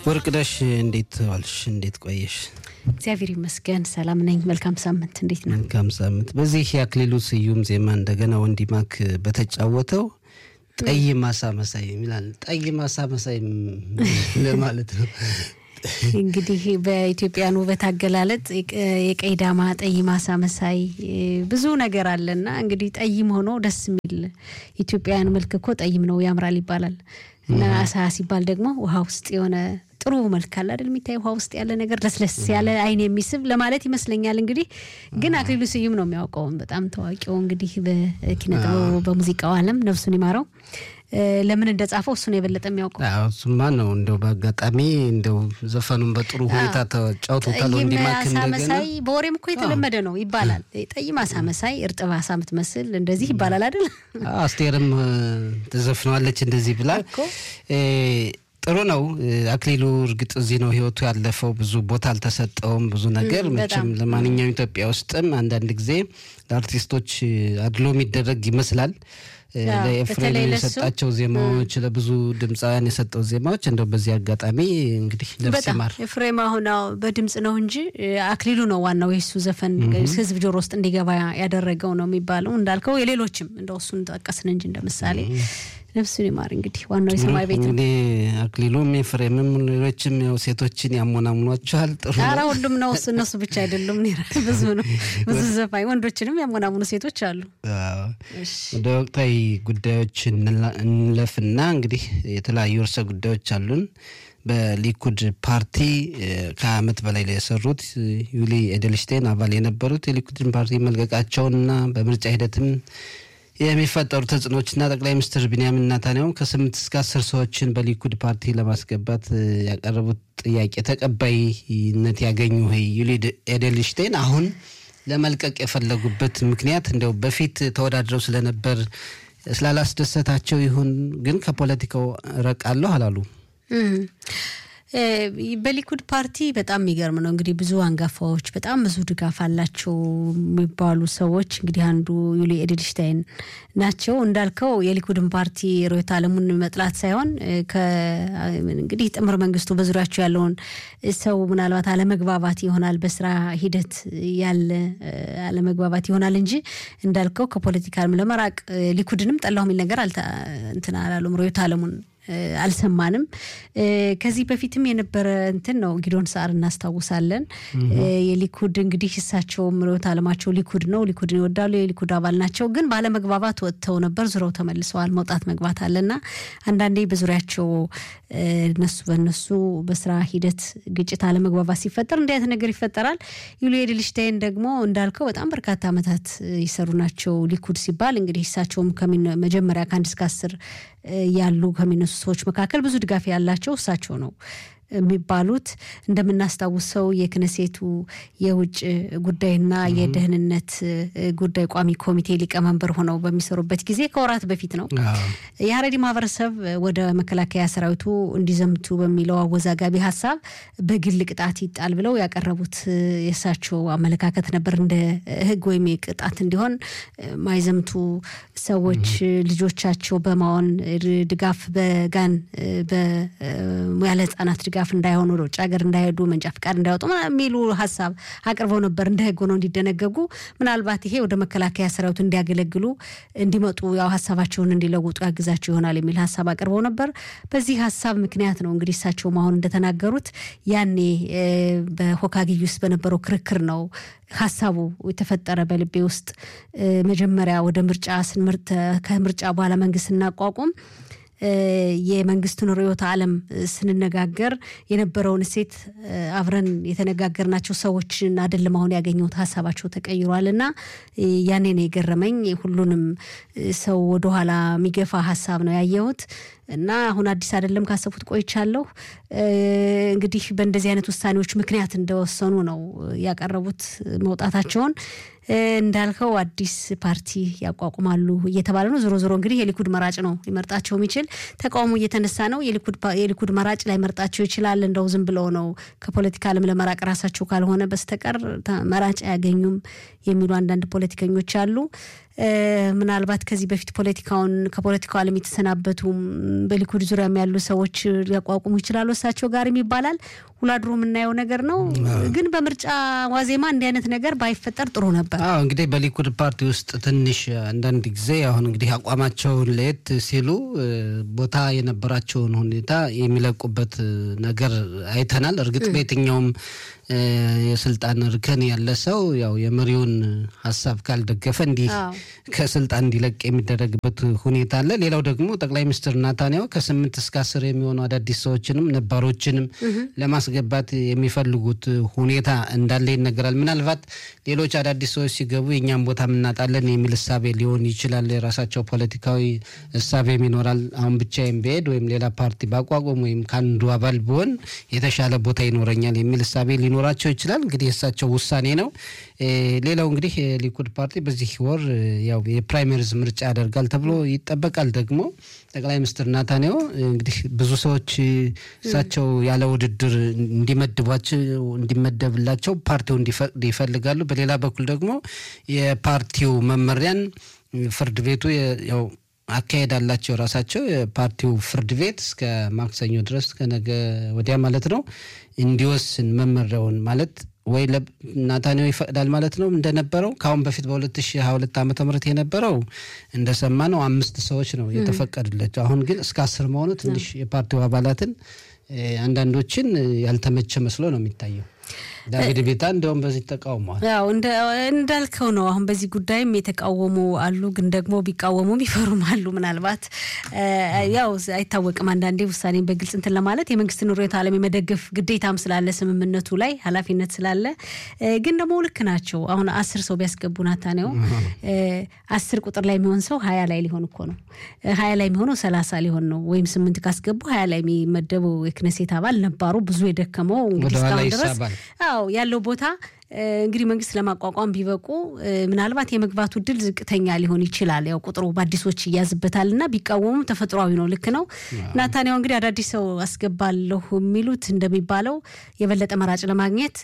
ወርቅነሽ እንዴት ዋልሽ? እንዴት ቆየሽ? እግዚአብሔር ይመስገን ሰላም ነኝ። መልካም ሳምንት። እንዴት ነው? መልካም ሳምንት። በዚህ ያክሊሉ ስዩም ዜማ እንደገና ወንዲማክ በተጫወተው ጠይ ማሳ መሳይ ይላል። ጠይ ማሳ መሳይ ለማለት ነው። እንግዲህ በኢትዮጵያኑ በታገላለጥ የቀይ ዳማ ጠይ ማሳ መሳይ ብዙ ነገር አለና እንግዲህ ጠይም ሆኖ ደስ የሚል ኢትዮጵያን መልክ እኮ ጠይም ነው ያምራል ይባላል። እና አሳ ሲባል ደግሞ ውሃ ውስጥ የሆነ ጥሩ መልክ አለ አይደል? የሚታይ ውሃ ውስጥ ያለ ነገር ለስለስ ያለ አይን የሚስብ ለማለት ይመስለኛል። እንግዲህ ግን አክሊሉ ስዩም ነው የሚያውቀው በጣም ታዋቂው እንግዲህ በኪነጥበቡ በሙዚቃው ዓለም ነፍሱን ይማረው። ለምን እንደጻፈው እሱ ነው የበለጠ የሚያውቀው። እሱማ ነው እንደው በአጋጣሚ እንደው ዘፈኑን በጥሩ ሁኔታ ተጫውቶታል። ወንዲማክ እንደገና መሳይ በወሬም እኮ የተለመደ ነው ይባላል። ጠይ ማሳ መሳይ እርጥብ አሳ ምትመስል እንደዚህ ይባላል አይደል? አስቴርም ተዘፍኗለች እንደዚህ ብላ ጥሩ ነው። አክሊሉ እርግጥ እዚህ ነው ህይወቱ ያለፈው። ብዙ ቦታ አልተሰጠውም ብዙ ነገር መቼም ለማንኛውም ኢትዮጵያ ውስጥም አንዳንድ ጊዜ ለአርቲስቶች አድሎ የሚደረግ ይመስላል። ለኤፍሬም የሰጣቸው ዜማዎች ለብዙ ድምጻውያን የሰጠው ዜማዎች እንደው በዚህ አጋጣሚ እንግዲህ ነፍስ ይማር። ኤፍሬም አሁን በድምጽ ነው እንጂ አክሊሉ ነው ዋናው የሱ ዘፈን ህዝብ ጆሮ ውስጥ እንዲገባ ያደረገው ነው የሚባለው። እንዳልከው የሌሎችም እንደው እሱን ተጠቀስን እንጂ እንደምሳሌ ነፍሱን ይማር። እንግዲህ ዋናው የሰማይ ቤት ነው። አክሊሉም ኤፍሬምም ሌሎችም ያው ሴቶችን ያሞናሙኗቸዋል። ጥሩ ነው። ኧረ ሁሉም ነው እነሱ ብቻ አይደሉም። ብዙ ነው ብዙ ዘፋኝ ወንዶችንም ያሞናሙኑ ሴቶች አሉ። ወደ ወቅታዊ ጉዳዮች እንለፍና እንግዲህ የተለያዩ ርዕሰ ጉዳዮች አሉን። በሊኩድ ፓርቲ ከዓመት በላይ ላይ የሰሩት ዩሊ ኤደልሽቴን አባል የነበሩት የሊኩድን ፓርቲ መልቀቃቸውና በምርጫ ሂደትም የሚፈጠሩ ተጽዕኖችና ጠቅላይ ሚኒስትር ቢንያሚን ኔታንያሁ ከ8 እስከ 10 ሰዎችን በሊኩድ ፓርቲ ለማስገባት ያቀረቡት ጥያቄ ተቀባይነት ያገኙ ዩሊ ኤደልሽቴን አሁን ለመልቀቅ የፈለጉበት ምክንያት እንደው በፊት ተወዳድረው ስለነበር ስላላስደሰታቸው ይሁን ግን ከፖለቲካው ረቃለሁ አላሉ። በሊኩድ ፓርቲ በጣም የሚገርም ነው። እንግዲህ ብዙ አንጋፋዎች በጣም ብዙ ድጋፍ አላቸው የሚባሉ ሰዎች እንግዲህ አንዱ ዩሊ ኤደልሽቴን ናቸው። እንዳልከው የሊኩድን ፓርቲ ሮይታ ዓለሙን መጥላት ሳይሆን እንግዲህ ጥምር መንግስቱ በዙሪያቸው ያለውን ሰው ምናልባት አለመግባባት ይሆናል፣ በስራ ሂደት ያለ አለመግባባት ይሆናል እንጂ እንዳልከው ከፖለቲካም ለመራቅ ሊኩድንም ጠላው የሚል ነገር እንትን አላሉም። ሮይታ ዓለሙን አልሰማንም። ከዚህ በፊትም የነበረ እንትን ነው። ጊዶን ሳር እናስታውሳለን። የሊኩድ እንግዲህ እሳቸው ምሮት አለማቸው ሊኩድ ነው። ሊኩድን ይወዳሉ። የሊኩድ አባል ናቸው። ግን ባለመግባባት ወጥተው ነበር። ዙረው ተመልሰዋል። መውጣት መግባት አለና አንዳንዴ በዙሪያቸው በነሱ በስራ ሂደት ግጭት አለመግባባት ሲፈጠር እንዲህ አይነት ነገር ይፈጠራል። ዩሊ ኤደልሽቴን ደግሞ እንዳልከው በጣም በርካታ አመታት ይሰሩ ናቸው። ሊኩድ ሲባል እንግዲህ እሳቸውም መጀመሪያ ከ1 እስከ 10 ያሉ ከሚነሱ ሰዎች መካከል ብዙ ድጋፍ ያላቸው እሳቸው ነው የሚባሉት። እንደምናስታውሰው የክነሴቱ የውጭ ጉዳይና የደህንነት ጉዳይ ቋሚ ኮሚቴ ሊቀመንበር ሆነው በሚሰሩበት ጊዜ ከወራት በፊት ነው የሀረሪ ማህበረሰብ ወደ መከላከያ ሰራዊቱ እንዲዘምቱ በሚለው አወዛጋቢ ሐሳብ በግል ቅጣት ይጣል ብለው ያቀረቡት የሳቸው አመለካከት ነበር። እንደ ህግ ወይም ቅጣት እንዲሆን ማይዘምቱ ሰዎች ልጆቻቸው በማውን ድጋፍ በጋን በሙያለ ህጻናት ድጋፍ እንዳይሆኑ ወደ ሀገር እንዳይሄዱ መንጃ ፍቃድ እንዳይወጡ የሚሉ ሐሳብ አቅርበው ነበር። እንደ ህግ ሆነው እንዲደነገጉ ምናልባት ይሄ ወደ መከላከያ ሰራዊቱ እንዲያገለግሉ እንዲመጡ ያው ሐሳባቸውን እንዲለውጡ ያግዛቸው ይሆናል የሚል ሐሳብ አቅርበው ነበር። በዚህ ሐሳብ ምክንያት ነው እንግዲህ እሳቸው አሁን እንደተናገሩት ያኔ በሆካጊ ውስጥ በነበረው ክርክር ነው ሐሳቡ የተፈጠረ በልቤ ውስጥ መጀመሪያ ወደ ምርጫ ስንመርጥ ከምርጫ በኋላ መንግስት እናቋቁም የመንግስቱን ርዕዮተ ዓለም ስንነጋገር የነበረውን ሴት አብረን የተነጋገርናቸው ሰዎችን አይደለም አሁን ያገኘው ሐሳባቸው ተቀይሯልና ያኔ ነው የገረመኝ። ሁሉንም ሰው ወደ ኋላ የሚገፋ ሐሳብ ነው ያየሁት እና አሁን አዲስ አይደለም ካሰፉት ቆይቻለሁ። እንግዲህ በእንደዚህ አይነት ውሳኔዎች ምክንያት እንደወሰኑ ነው ያቀረቡት መውጣታቸውን። እንዳልከው አዲስ ፓርቲ ያቋቁማሉ እየተባለ ነው። ዞሮ እንግዲህ የሊኩድ መራጭ ነው ሊመርጣቸው የሚችል። ተቃውሞ እየተነሳ ነው። የሊኩድ መራጭ ላይ መርጣቸው ይችላል። እንደው ዝም ብለው ነው ከፖለቲካ ዓለም ለመራቅ ራሳቸው ካልሆነ በስተቀር መራጭ አያገኙም የሚሉ አንዳንድ ፖለቲከኞች አሉ። ምናልባት ከዚህ በፊት ከፖለቲካው ዓለም የተሰናበቱ በሊኩድ ዙሪያ ያሉ ሰዎች ሊያቋቁሙ ይችላሉ እሳቸው ጋር የሚባላል ሁላድሮ የምናየው ነገር ነው ግን በምርጫ ዋዜማ እንዲህ አይነት ነገር ባይፈጠር ጥሩ ነበር እንግዲህ በሊኩድ ፓርቲ ውስጥ ትንሽ አንዳንድ ጊዜ አሁን እንግዲህ አቋማቸውን ለየት ሲሉ ቦታ የነበራቸውን ሁኔታ የሚለቁበት ነገር አይተናል እርግጥ በየትኛውም የስልጣን እርከን ያለ ሰው ያው የመሪውን ሐሳብ ካልደገፈ እንዲህ ከስልጣን እንዲለቅ የሚደረግበት ሁኔታ አለ ሌላው ደግሞ ጠቅላይ ሚኒስትር ናታንያሁ ከ8 እስከ 10 የሚሆኑ አዳዲስ ሰዎችንም ነባሮችንም ለማስገባት የሚፈልጉት ሁኔታ እንዳለ ይነገራል ምናልባት ሌሎች አዳዲስ ሰዎች ሲገቡ የኛን ቦታ እናጣለን የሚል ሐሳብ ሊሆን ይችላል የራሳቸው ፖለቲካዊ ሐሳብ ይኖራል አሁን ብቻዬን በሄድ ወይም ሌላ ፓርቲ ባቋቋም ወይም ካንዱ አባል ቢሆን የተሻለ ቦታ ይኖረኛል የሚል ሐሳብ ሊኖራቸው ይችላል እንግዲህ እሳቸው ውሳኔ ነው ሌላው እንግዲህ ሊኩድ ፓርቲ በዚህ ወር ያው የፕራይመሪዝ ምርጫ ያደርጋል ተብሎ ይጠበቃል ደግሞ ጠቅላይ ሚኒስትር ናታንያሁ እንግዲህ ብዙ ሰዎች እሳቸው ያለ ውድድር እንዲመደብላቸው ፓርቲው እንዲፈቅድ ይፈልጋሉ በሌላ በኩል ደግሞ የፓርቲው መመሪያን ፍርድ ቤቱ ያው አካሄዳላቸው ራሳቸው የፓርቲው ፍርድ ቤት እስከ ማክሰኞ ድረስ ከነገ ወዲያ ማለት ነው እንዲወስን መመሪያውን ማለት ወይ ናታንያሁ ይፈቅዳል ማለት ነው እንደነበረው ካሁን በፊት በ2022 ዓመተ ምህረት የነበረው እንደሰማነው 5 ሰዎች ነው የተፈቀደላቸው አሁን ግን እስከ 10 መሆኑ ትንሽ የፓርቲው አባላትን አንዳንዶችን ያልተመቸ መስሎ ነው የሚታየው ዳቪድ ቤታ እንደውም በዚህ ተቃውሟል ያው እንዳልከው ነው አሁን በዚህ ጉዳይም የተቃወሙ አሉ ግን ደግሞ ቢቃወሙም ይፈሩም አሉ ምናልባት ያው አይታወቅም አንዳንዴ ውሳኔ በግልጽ እንትን ለማለት የመንግስትን ርዕዮተ ዓለም የመደገፍ ግዴታም ስላለ ስምምነቱ ላይ ኃላፊነት ስላለ ግን ደግሞ ልክ ናቸው አሁን 10 ሰው ቢያስገቡ ናታንያሁ 10 ቁጥር ላይ የሚሆን ሰው 20 ላይ ሊሆን እኮ ነው 20 ላይ የሚሆነው 30 ሊሆን ነው ወይም 8 ካስገቡ 20 ላይ የሚመደበው የክነሴት አባል ነባሩ ብዙ የደከመው እንግዲህ እስካሁን ድረስ ያለው ቦታ እንግዲህ መንግስት ለማቋቋም ቢበቁ ምናልባት የመግባቱ ድል ዝቅተኛ ሊሆን ይችላል ያው ቁጥሩ በአዲሶች ያዝበታልና ቢቃወሙ ተፈጥሯዊ ነው ልክ ነው ናታንያሁ እንግዲህ አዳዲስ ሰው አስገባለሁ የሚሉት እንደሚባለው የበለጠ መራጭ ለማግኘት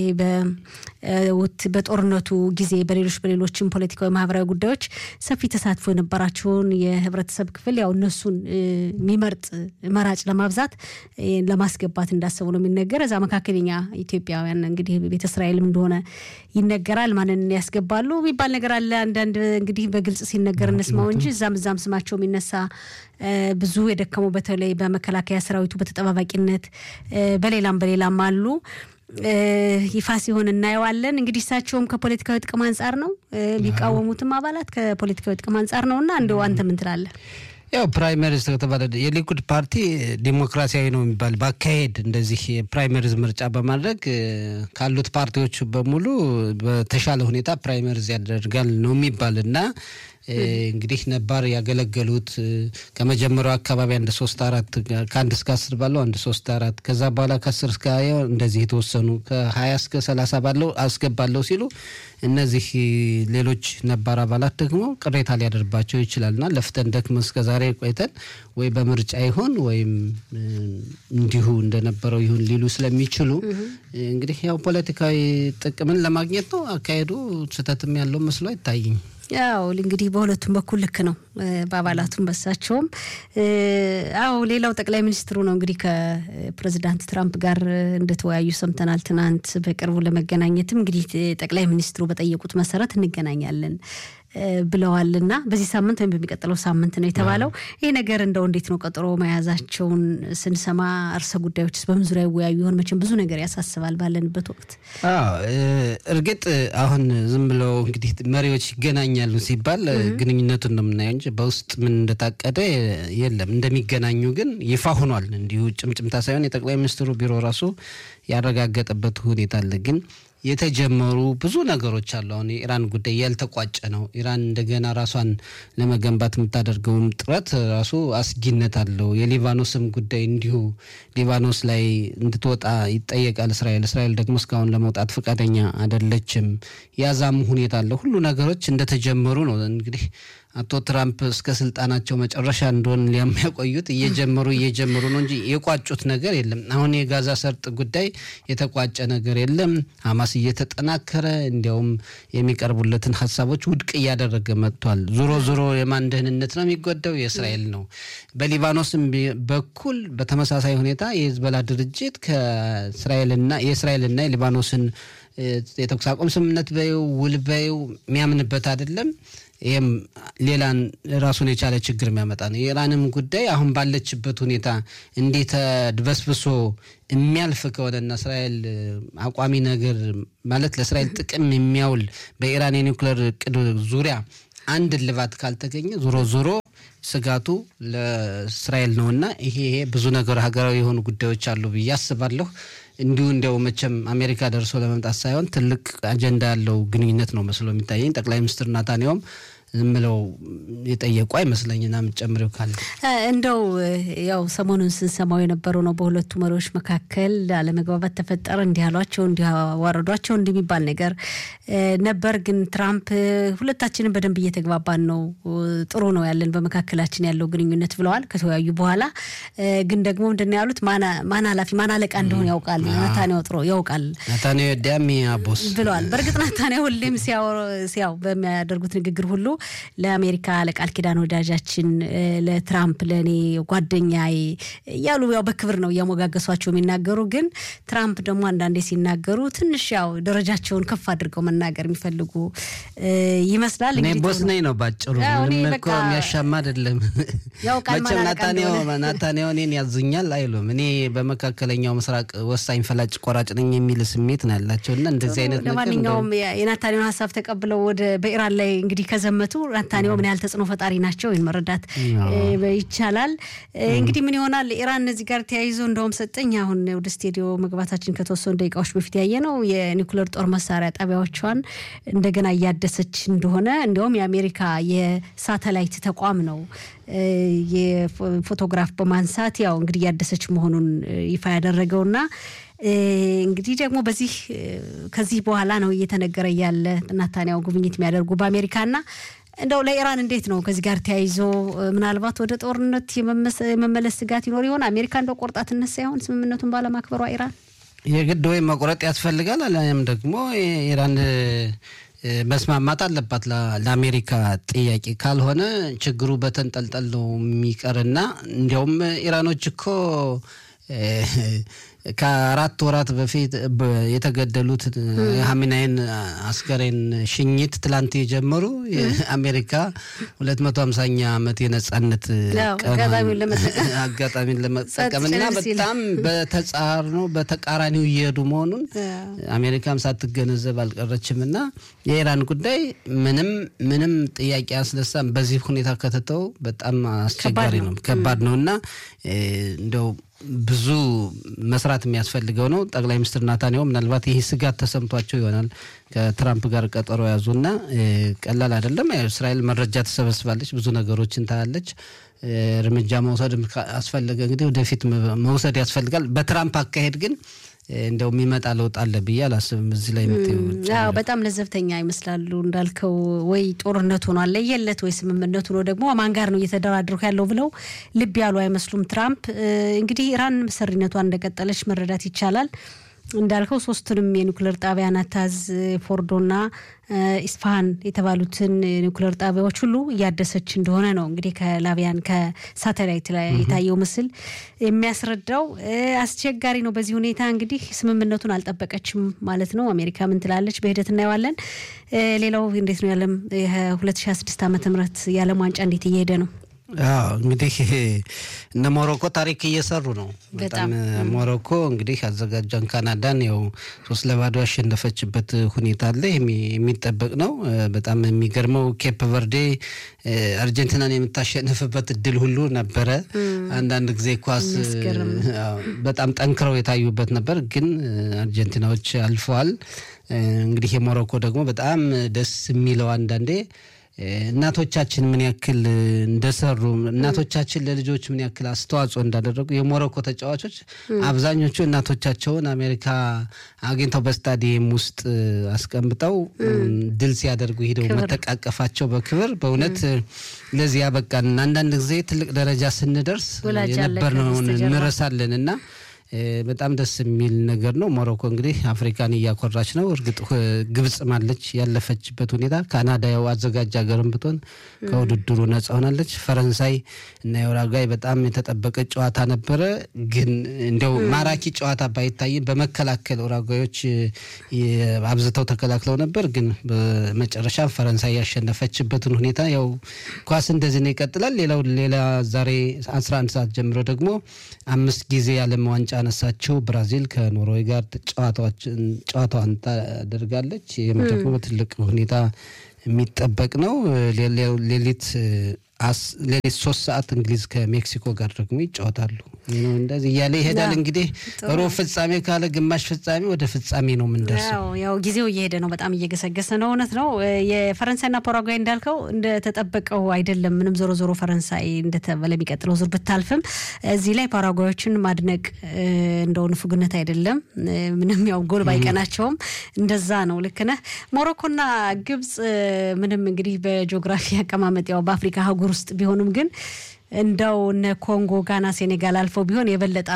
በጦርነቱ ጊዜ በሌሎችም ፖለቲካዊ ማህበራዊ ጉዳዮች ሰፊ ተሳትፎ የነበራቸውን የህብረተሰብ ክፍል ያው እነሱን የሚመርጥ መራጭ ለማብዛት ለማስገባት እንዳሰቡ ነው የሚነገር እዛ መካከለኛ ኢትዮጵያውያን እንግዲህ ቤተ እስራኤልም እንደሆነ ይነገራል ማንን ያስገባሉ የሚባል ነገር አለ አንዳንድ እንግዲህ በግልጽ ሲነገር እንስማው እንጂ እዛም ስማቸው የሚነሳ ብዙ የደከመው በተለይ በመከላከያ ሰራዊቱ በተጠባባቂነት በሌላም አሉ ይፋ ሲሆን እናየዋለን እንግዲህ እሳቸውም ከፖለቲካዊ ጥቅም አንፃር ነው ቢቃወሙትም አባላት ከፖለቲካዊ ጥቅም አንፃር ነውና እንደው አንተ ምን ትላለህ ያው ፕራይመሪዝ ተባለ የሊኩድ ፓርቲ ዲሞክራሲያዊ ነው የሚባል ባካሄድ እንደዚህ የፕራይመሪዝ ምርጫ በማድረግ ካሉት ፓርቲዎች በሙሉ በተሻለ ሁኔታ ፕራይመሪዝ ያደርጋል ነው የሚባልና እንግዲህ ነባር ያገለገሉት ከመጀመሪያው አካባቢ 1-3-4 ከ1 እስከ 10 ባለው 1-3-4 ከዛ በኋላ ከ10 እስከ 20 እንደዚህ የተወሰኑ ከ20 እስከ 30 ባለው አስገባለው ሲሉ እነዚህ ሌሎች ነባር አባላት ደግሞ ቅሬታ ሊያደርባቸው ይችላልና ለፍተን ደክመን እስከ ዛሬ ቆይተን ወይ በምርጫ ይሆን ወይም እንዲሁ እንደነበረው ይሁን ሊሉ ስለሚችሉ እንግዲህ ያው ፖለቲካዊ ጥቅምን ለማግኘት ነው አካሄዱ ስህተትም ያለው መስሎ አይታየኝም ያው እንግዲህ በሁለቱም በኩል ልክ ነው በአባላቱም በሳቸውም ሌላው ጠቅላይ ሚኒስትሩ ነው እንግዲህ ከፕሬዝዳንት ትራምፕ ጋር እንደተወያዩ ሰምተናል ትናንት በቅርቡ ለመገናኘትም እንግዲህ ጠቅላይ ሚኒስትሩ በጠየቁት መሰረት እንገናኛለን ብለዋልና በዚህ ሳምንት ወይም በሚቀጥለው ሳምንት ነው የተባለው ይሄ ነገር እንደው እንዴት ነው ቀጠሮ መያዛቸውን ስንሰማ አርሰ ጉዳዮችስ በምን ዙሪያ ይወያዩ ይሆን መቼም ብዙ ነገር ያሳስባል ባለንበት ወቅት እርግጥ አሁን ዝም ብለው እንግዲህ መሪዎች ይገናኛሉ ሲባል ግንኙነቱን ነው የምናየው እንጂ በውስጥ ምን እንደታቀደ የለም እንደሚገናኙ ግን ይፋ ሆኗል እንዲሁ ጭምጭምታ ሳይሆን የጠቅላይ ሚኒስትሩ ቢሮ ራሱ ያረጋገጠበት ሁኔታ አለ ግን የተጀመሩ ብዙ ነገሮች አሉ አሁን የኢራን ጉዳይ ያልተቋጨ ነው ኢራን እንደገና ራሷን ለመገንባት የምታደርገው ጥረት ራሱ አስጊነት አለው የሊባኖስም ጉዳይ እንዲሁ ሊባኖስ ላይ እንድትወጣ ይጠየቃል እስራኤል ደግሞ እስካሁን ለመውጣት ፈቃደኛ አይደለችም ያዛም ሁኔታ አለ ሁሉ ነገሮች እንደተጀመሩ ነው እንግዲህ አቶ ትራምፕ እስከ ስልጣናቸው መጨረሻ እንደሆነ ሊያቆዩት እየጀመሩ ነው እንጂ የቋጩት ነገር የለም። አሁን የጋዛ ሰርጥ ጉዳይ የተቋጨ ነገር የለም። ሐማስ እየተጠናከረ እንዲያውም የሚቀርቡለትን ሐሳቦች ውድቅ እያደረገ መጥቷል። ዞሮ የማን ደህንነት ነው የሚጎዳው? የእስራኤል ነው። በሊባኖስም በኩል በተመሳሳይ ሁኔታ የሂዝቦላ ድርጅት ከእስራኤልና የሊባኖስን የተኩስ አቁም ስምምነት ውል የሚያምንበት አይደለም። ይሄም ሌላን ራሱን የቻለ ችግር የሚያመጣ ነው። የኢራንም ጉዳይ አሁን ባለችበት ሁኔታ እንዴት ተድበስብሶ የሚያልፍ ከሆነና እስራኤል አቋሚ ነገር ማለት ለእስራኤል ጥቅም የሚያውል በኢራን የኒውክሌር እቅድ ዙሪያ አንድ ልባት ካልተገኘ ዞሮ ስጋቱ ለእስራኤል ነውና ይሄ ብዙ ነገር ሀገራዊ የሆኑ ጉዳዮች አሉ ብዬ አስባለሁ። እንዲያው መቼም አሜሪካ ደርሶ ለመምጣት ሳይሆን ትልቅ አጀንዳ ያለው ግንኙነት ነው መስሎ የሚታየኝ። ጠቅላይ ሚኒስትር ናታንያሁም ዝም ብለው የጠየቁ አይመስለኝና የምትጨምሪው ካለ እንደው ያው ሰሞኑን ስንሰማው የነበረው ነው። በሁለቱ መሪዎች መካከል አለመግባባት ተፈጠረ፣ እንዲህ ያሏቸው እንዲህ አዋረዷቸው እንደሚባል ነገር ነበር። ግን ትራምፕ ሁለታችንን በደንብ እየተግባባን ነው፣ ጥሩ ነው ያለን በመካከላችን ያለው ግንኙነት ብለዋል ከተወያዩ በኋላ። ግን ደግሞ ምንድነው ያሉት? ማን ኃላፊ ማን አለቃ እንደሆነ ያውቃል ናታንያሁ ጥሩ ያውቃል ናታንያሁ ዳሚ አቦስ ብለዋል። በእርግጥ ናታንያሁ ሁሌም ሲያው በሚያደርጉት ንግግር ሁሉ ለአሜሪካ ለቃል ኪዳን ወዳጃችን ለትራምፕ ለኔ ጓደኛዬ ያሉ ያው በክብር ነው ያሞጋገሷቸው የሚናገሩ። ግን ትራምፕ ደግሞ አንዳንዴ ሲናገሩ ትንሽ ያው ደረጃቸውን ከፍ አድርገው መናገር የሚፈልጉ ይመስላል። እንግዲህ ቦስ ነኝ ነው ባጭሩ። ምንም እኮ የሚያሻማ አይደለም። ያው ቃል ናታንያሁ እኔን ያዙኛል አይሉም። እኔ በመካከለኛው ምስራቅ ወሳኝ ፈላጭ ቆራጭ ነኝ የሚል ስሜት ነው ያላቸውና እንደዚህ አይነት ነገር ለማንኛውም የናታንያሁን ሐሳብ ተቀብለው ወደ በኢራን ላይ እንግዲህ ከዘመቱ ናታንያሁ ምን ያህል ተጽዕኖ ፈጣሪ ናቸው ይሄን መረዳት ይቻላል። እንግዲህ ምን ይሆናል ኢራን እዚህ ጋር ተያይዞ እንደውም ሰጠኝ አሁን ወደ ስቱዲዮ መግባታችን ከተወሰኑ ደቂቃዎች በፊት ያየነው የኒውክሌር ጦር መሳሪያ ጣቢያዎቿን እንደገና እያደሰች እንደሆነ እንደውም የአሜሪካ የሳተላይት ተቋም ነው የፎቶግራፍ በማንሳት ያው እንግዲህ እያደሰች መሆኑን ይፋ ያደረገውና እንግዲህ ደግሞ ከዚህ በኋላ ነው እየተነገረ ያለ ናታንያሁ ጉብኝት የሚያደርጉ በአሜሪካና እንደው ለኢራን እንዴት ነው ከዚህ ጋር ተያይዞ ምናልባት ወደ ጦርነት የመመለስ ስጋት ይኖር ይሆን? አሜሪካ እንደው ቆርጣ ትነሳ ይሆን ስምምነቱን ባለማክበሯ ኢራን? የግድ ወይ መቆረጥ ያስፈልጋል አለም ደግሞ ኢራን መስማማት አለባት ለአሜሪካ ጥያቄ። ካልሆነ ችግሩ በተንጠልጠል ነው የሚቀርና እንዲያውም ኢራኖች እኮ ከአራት ወራት በፊት የተገደሉት ሀሚናይን አስከሬን ሽኝት ትላንት የጀመሩ የአሜሪካ 250ኛ ዓመት የነጻነት አጋጣሚን ለመጠቀምና በጣም በተጻራሪ በተቃራኒው እየሄዱ መሆኑን አሜሪካም ሳትገነዘብ አልቀረችምና የኢራን ጉዳይ ምንም ጥያቄ አስነሳም። በዚህ ሁኔታ ከተተው በጣም አስቸጋሪ ነው፣ ከባድ ነውና እንደው ብዙ መስራት የሚያስፈልገው ነው። ጠቅላይ ሚኒስትር ናታንያሁ ምናልባት ይሄ ስጋት ተሰምቷቸው ይሆናል ከትራምፕ ጋር ቀጠሮ ያዙና ቀላል አይደለም። እስራኤል መረጃ ተሰበስባለች፣ ብዙ ነገሮችን ታያለች። እርምጃ መውሰድ አስፈልገ እንግዲህ ወደፊት መውሰድ ያስፈልጋል። በትራምፕ አካሄድ ግን እንደው የሚመጣ ለውጥ አለ ብዬ አላስብም። እዚህ ላይ ያው በጣም ለዘብተኛ ይመስላሉ እንዳልከው። ወይ ጦርነቱ ነው አለየለት ወይ ስምምነቱ ነው ደግሞ ማን ጋር ነው እየተደራደሩ ያለው ብለው ልብ ያሉ አይመስሉም ትራምፕ። እንግዲህ ኢራን መሰሪነቷን እንደቀጠለች መረዳት ይቻላል። እንዳልከው ሶስቱንም የኒውክሌር ጣቢያ ናታንዝ፣ ፎርዶና ኢስፋሃን የተባሉትን ኒውክሌር ጣቢያዎች ሁሉ እያደሰች እንደሆነ ነው እንግዲህ ከላቪያን ከሳተላይት ላይ የታየው ምስል የሚያስረዳው። አስቸጋሪ ነው በዚህ ሁኔታ እንግዲህ ስምምነቱን አልጠበቀችም ማለት ነው። አሜሪካ ምን ትላለች በሂደት እናየዋለን። ሌላው እንዴት ነው ያለም 2026 ዓመተ ምህረት የዓለም ዋንጫ እንዴት እየሄደ ነው? እንግዲህ እነ ሞሮኮ ታሪክ እየሰሩ ነው። በጣም ሞሮኮ እንግዲህ አዘጋጇን ካናዳን ያው 3-0 ያሸነፈችበት ሁኔታ አለ። የሚጠበቅ ነው። በጣም የሚገርመው ኬፕ ቨርዴ አርጀንቲናን የምታሸንፍበት እድል ሁሉ ነበረ። አንዳንድ ጊዜ ኳስ በጣም ጠንክረው የታዩበት ነበር፣ ግን አርጀንቲናዎች አልፈዋል። እንግዲህ የሞሮኮ ደግሞ በጣም ደስ የሚለው አንዳንዴ እናቶቻችን ምን ያክል እንደሰሩ እናቶቻችን ለልጆች ምን ያክል አስተዋጽኦ እንዳደረጉ የሞሮኮ ተጫዋቾች አብዛኞቹ እናቶቻቸውን አሜሪካ አግኝተው በስታዲየም ውስጥ አስቀምጠው ድል ሲያደርጉ ሄደው መተቃቀፋቸው በክብር በእውነት ለዚህ ያበቃን አንዳንድ ጊዜ ትልቅ ደረጃ ስንደርስ የነበርነውን እንረሳለንና በጣም ደስ የሚል ነገር ነው ሞሮኮ እንግዲህ አፍሪካን ያኮራች ነው እርግጥ ግብጽ ማለች ያለፈችበት ሁኔታ ካናዳ ያው አዘጋጅ ሀገርም ብትሆን ከውድድሩ ነፃ ሆናለች ፈረንሳይ እና ኡሩጓይ በጣም የተጠበቀ ጨዋታ ነበር ግን እንደው ማራኪ ጨዋታ ባይታይም በመከላከል ኡሩጓዮች አብዝተው ተከላክለው ነበር ግን በመጨረሻ ፈረንሳይ ያሸነፈችበትን ሁኔታ ያው ኳስ እንደዚህ ነው ይቀጥላል ሌላ ዛሬ 11 ሰዓት ጀምሮ ደግሞ 5 ጊዜ ያለም ዋንጫ አነሳቸው ብራዚል ከኖርዌይ ጋር ጨዋታዋን ታደርጋለች ይሄም ደግሞ በትልቅ ሁኔታ የሚጠበቅ ነው ሌሊት 3 ሰዓት እንግሊዝ ከሜክሲኮ ጋር ደግሞ ይጫወታሉ እንደዚህ ያለ ይሄዳል እንግዲህ ሩብ ፍጻሜ ካለ ግማሽ ፍጻሜ ወደ ፍጻሜ ነው ምንደርሰው ያው ጊዜው እየሄደ ነው በጣም እየገሰገሰ ነው እውነት ነው የፈረንሳይና ፓራጓይ እንዳልከው እንደ ተጠበቀው አይደለም ምንም ዞሮ ፈረንሳይ እንደተበለ የሚቀጥለው ዙር ብታልፍም እዚህ ላይ ፓራጓዮችን ማድነቅ እንደው ንፉግነት አይደለም ምንም ያው ጎል ባይቀናቸውም እንደዛ ነው ልክ ነህ ሞሮኮና ግብጽ ምንም እንግዲህ በጂኦግራፊ አቀማመጥ ያው በአፍሪካ ሀገር ውስጥ ቢሆኑም ግን እንደው ኮንጎ ጋና ሴኔጋል አልፈው ቢሆን የበለጠ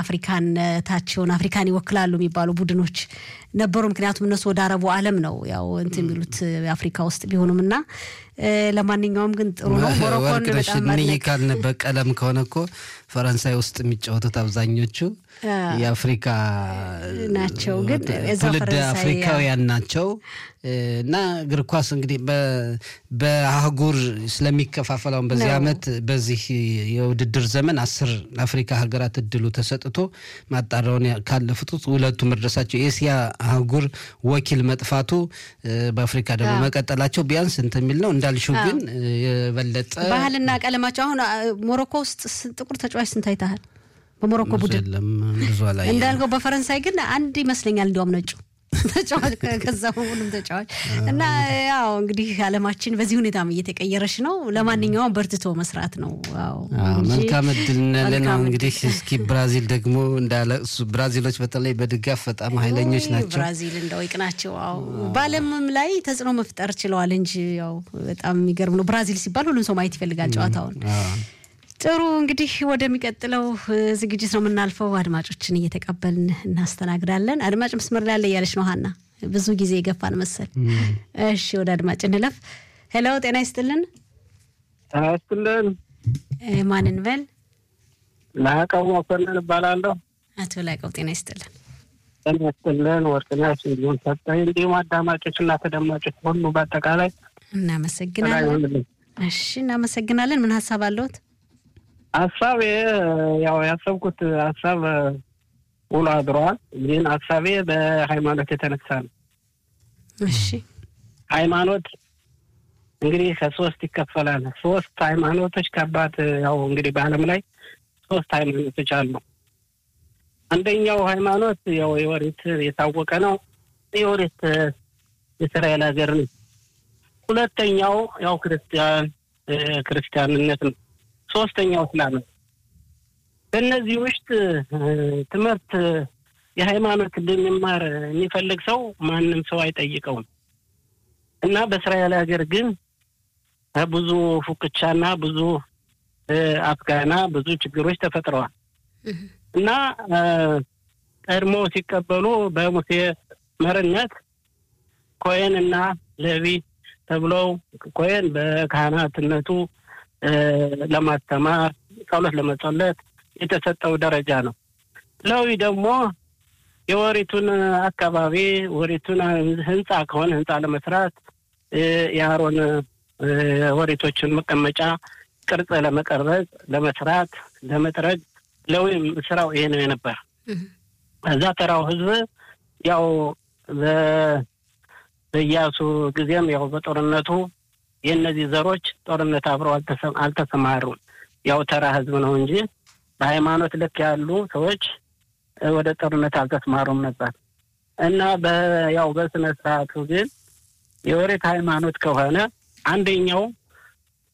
አፍሪካን ይወክላሉ የሚባሉ ቡድኖች ነበሩ ምክንያቱም እነሱ ወደ አረቡ ዓለም ነው ያው እንትን የሚሉት አፍሪካ ውስጥ ቢሆኑምና ለማንኛውም ግን ጥሩ ነው ሞሮኮን በጣም ማለት በቀለም ከሆነኮ ፈረንሳይ ውስጥ የሚጫወቱት አብዛኞቹ የአፍሪካ ናቸው ግን ትውልደ አፍሪካውያን ናቸው እና እግር ኳስ እንግዲህ በአህጉር ስለሚከፋፈለው በዚህ አመት በዚህ የውድድር ዘመን 10 አፍሪካ ሀገራት እድሉ ተሰጥቶ ማጣራውን ካለፉት ሁለቱ መድረሳቸው ኤሲያ አህጉር ወኪል መጥፋቱ በአፍሪካ ደግሞ መቀጠላቸው ቢያንስ እንተሚል ነው እንዳልሽው ግን የበለጠ ባህልና ቀለማቸው አሁን ሞሮኮ ውስጥ ጥቁር ተጫዋች ስንት አይተሃል በሞሮኮ ቡድን እንዳልከው በፈረንሳይ ግን አንድ ይመስለኛል እንደውም ነጩ ተጫዋች ከዛው ሁሉም ተጫዋች እና ያው እንግዲህ ዓለማችን በዚህ ሁኔታም እየተቀየረች ነው ለማንኛውም በርትቶ መስራት ነው አዎ መልካም እድል ነው እንግዲህ እስኪ ብራዚል ደግሞ እንዳለሱ ብራዚሎች በተለይ በድጋፍ በጣም ኃይለኞች ናቸው ብራዚል እንደው ይቅናቸው አዎ ባለምም ላይ ተጽዕኖ መፍጠር ችለዋል እንጂ ያው በጣም የሚገርም ነው ብራዚል ሲባል ሁሉም ሰው ማየት ይፈልጋል ጨዋታውን ጥሩ እንግዲህ ወደሚቀጥለው ዝግጅት ነው የምናልፈው አድማጮችን እየተቀበልን እናስተናግዳለን አድማጭ መስመር ላይ ያለሽ ነው ሀና ብዙ ጊዜ ይገፋን መሰል እሺ ወደ አድማጭ እንለፍ ሄሎ ጤና ይስጥልን ማንን በል ላቀው መኮንን እባላለሁ አቶ ላቀው ጤና ይስጥልን ጤና ይስጥልን ወርቅነሽ እንዲሁም ሰጣይ እንዲሁም አዳማጮችና ተደማጮች ሁሉ በአጠቃላይ እናመሰግናለን እሺ እናመሰግናለን ምን ሐሳብ አለዎት ሐሳቤ ያው ያሰብኩት ሐሳብ ውሎ አድሯል ግን ሐሳቤ በሃይማኖት የተነሳ ነው እሺ ሃይማኖት እንግዲህ ከ3 ይከፈላል 3 ሃይማኖቶች ከባት ያው እንግዲህ በዓለም ላይ 3 ሃይማኖቶች አሉ አንደኛው ሃይማኖት ያው የወሪት የታወቀ ነው የወሪት የእስራኤል ሀገር ነው ሁለተኛው ያው ክርስቲያንነት ነው ሶስተኛው እስላም ነው በእነዚህ ውስጥ ትምህርት የሃይማኖት እንደሚማር የሚፈልግ ሰው ማንንም ሰው አይጠይቀውም እና በእስራኤል ሀገር ግን ብዙ ፉክቻና ብዙ አፍጋና ብዙ ችግሮች ተፈጥረዋል እና ቀድሞ ሲቀበሉ በሙሴ መርነት ኮሄንና ሌዊ ተብለው ኮሄን በካህናትነቱ ለማስተማር ጸሎት ለመጸለት የተሰጠው ደረጃ ነው ሌዊ ደግሞ የወሪቱን አካባቢ ወሪቱን ህንጻ ከሆነ ህንጻ ለመስራት የአሮን ወሪቶችን መቀመጫ ቅርጽ ለመቀረጽ ለመስራት ለመጥረግ ሌዊም ስራው ይሄ ነው የነበር እዛ ተራው ህዝብ ያው በኢያሱ ጊዜም ያው በጦርነቱ የነዚህ ዘሮች ጦርነት አብረው አልተሰማሩም ያው ተራ ህዝብ ነው እንጂ በሃይማኖት ልክ ያሉ ሰዎች ወደ ጦርነት አልተሰማሩም ነበር እና ያው በስነ ስርዓቱ ግን የወሪት ሃይማኖት ከሆነ አንደኛው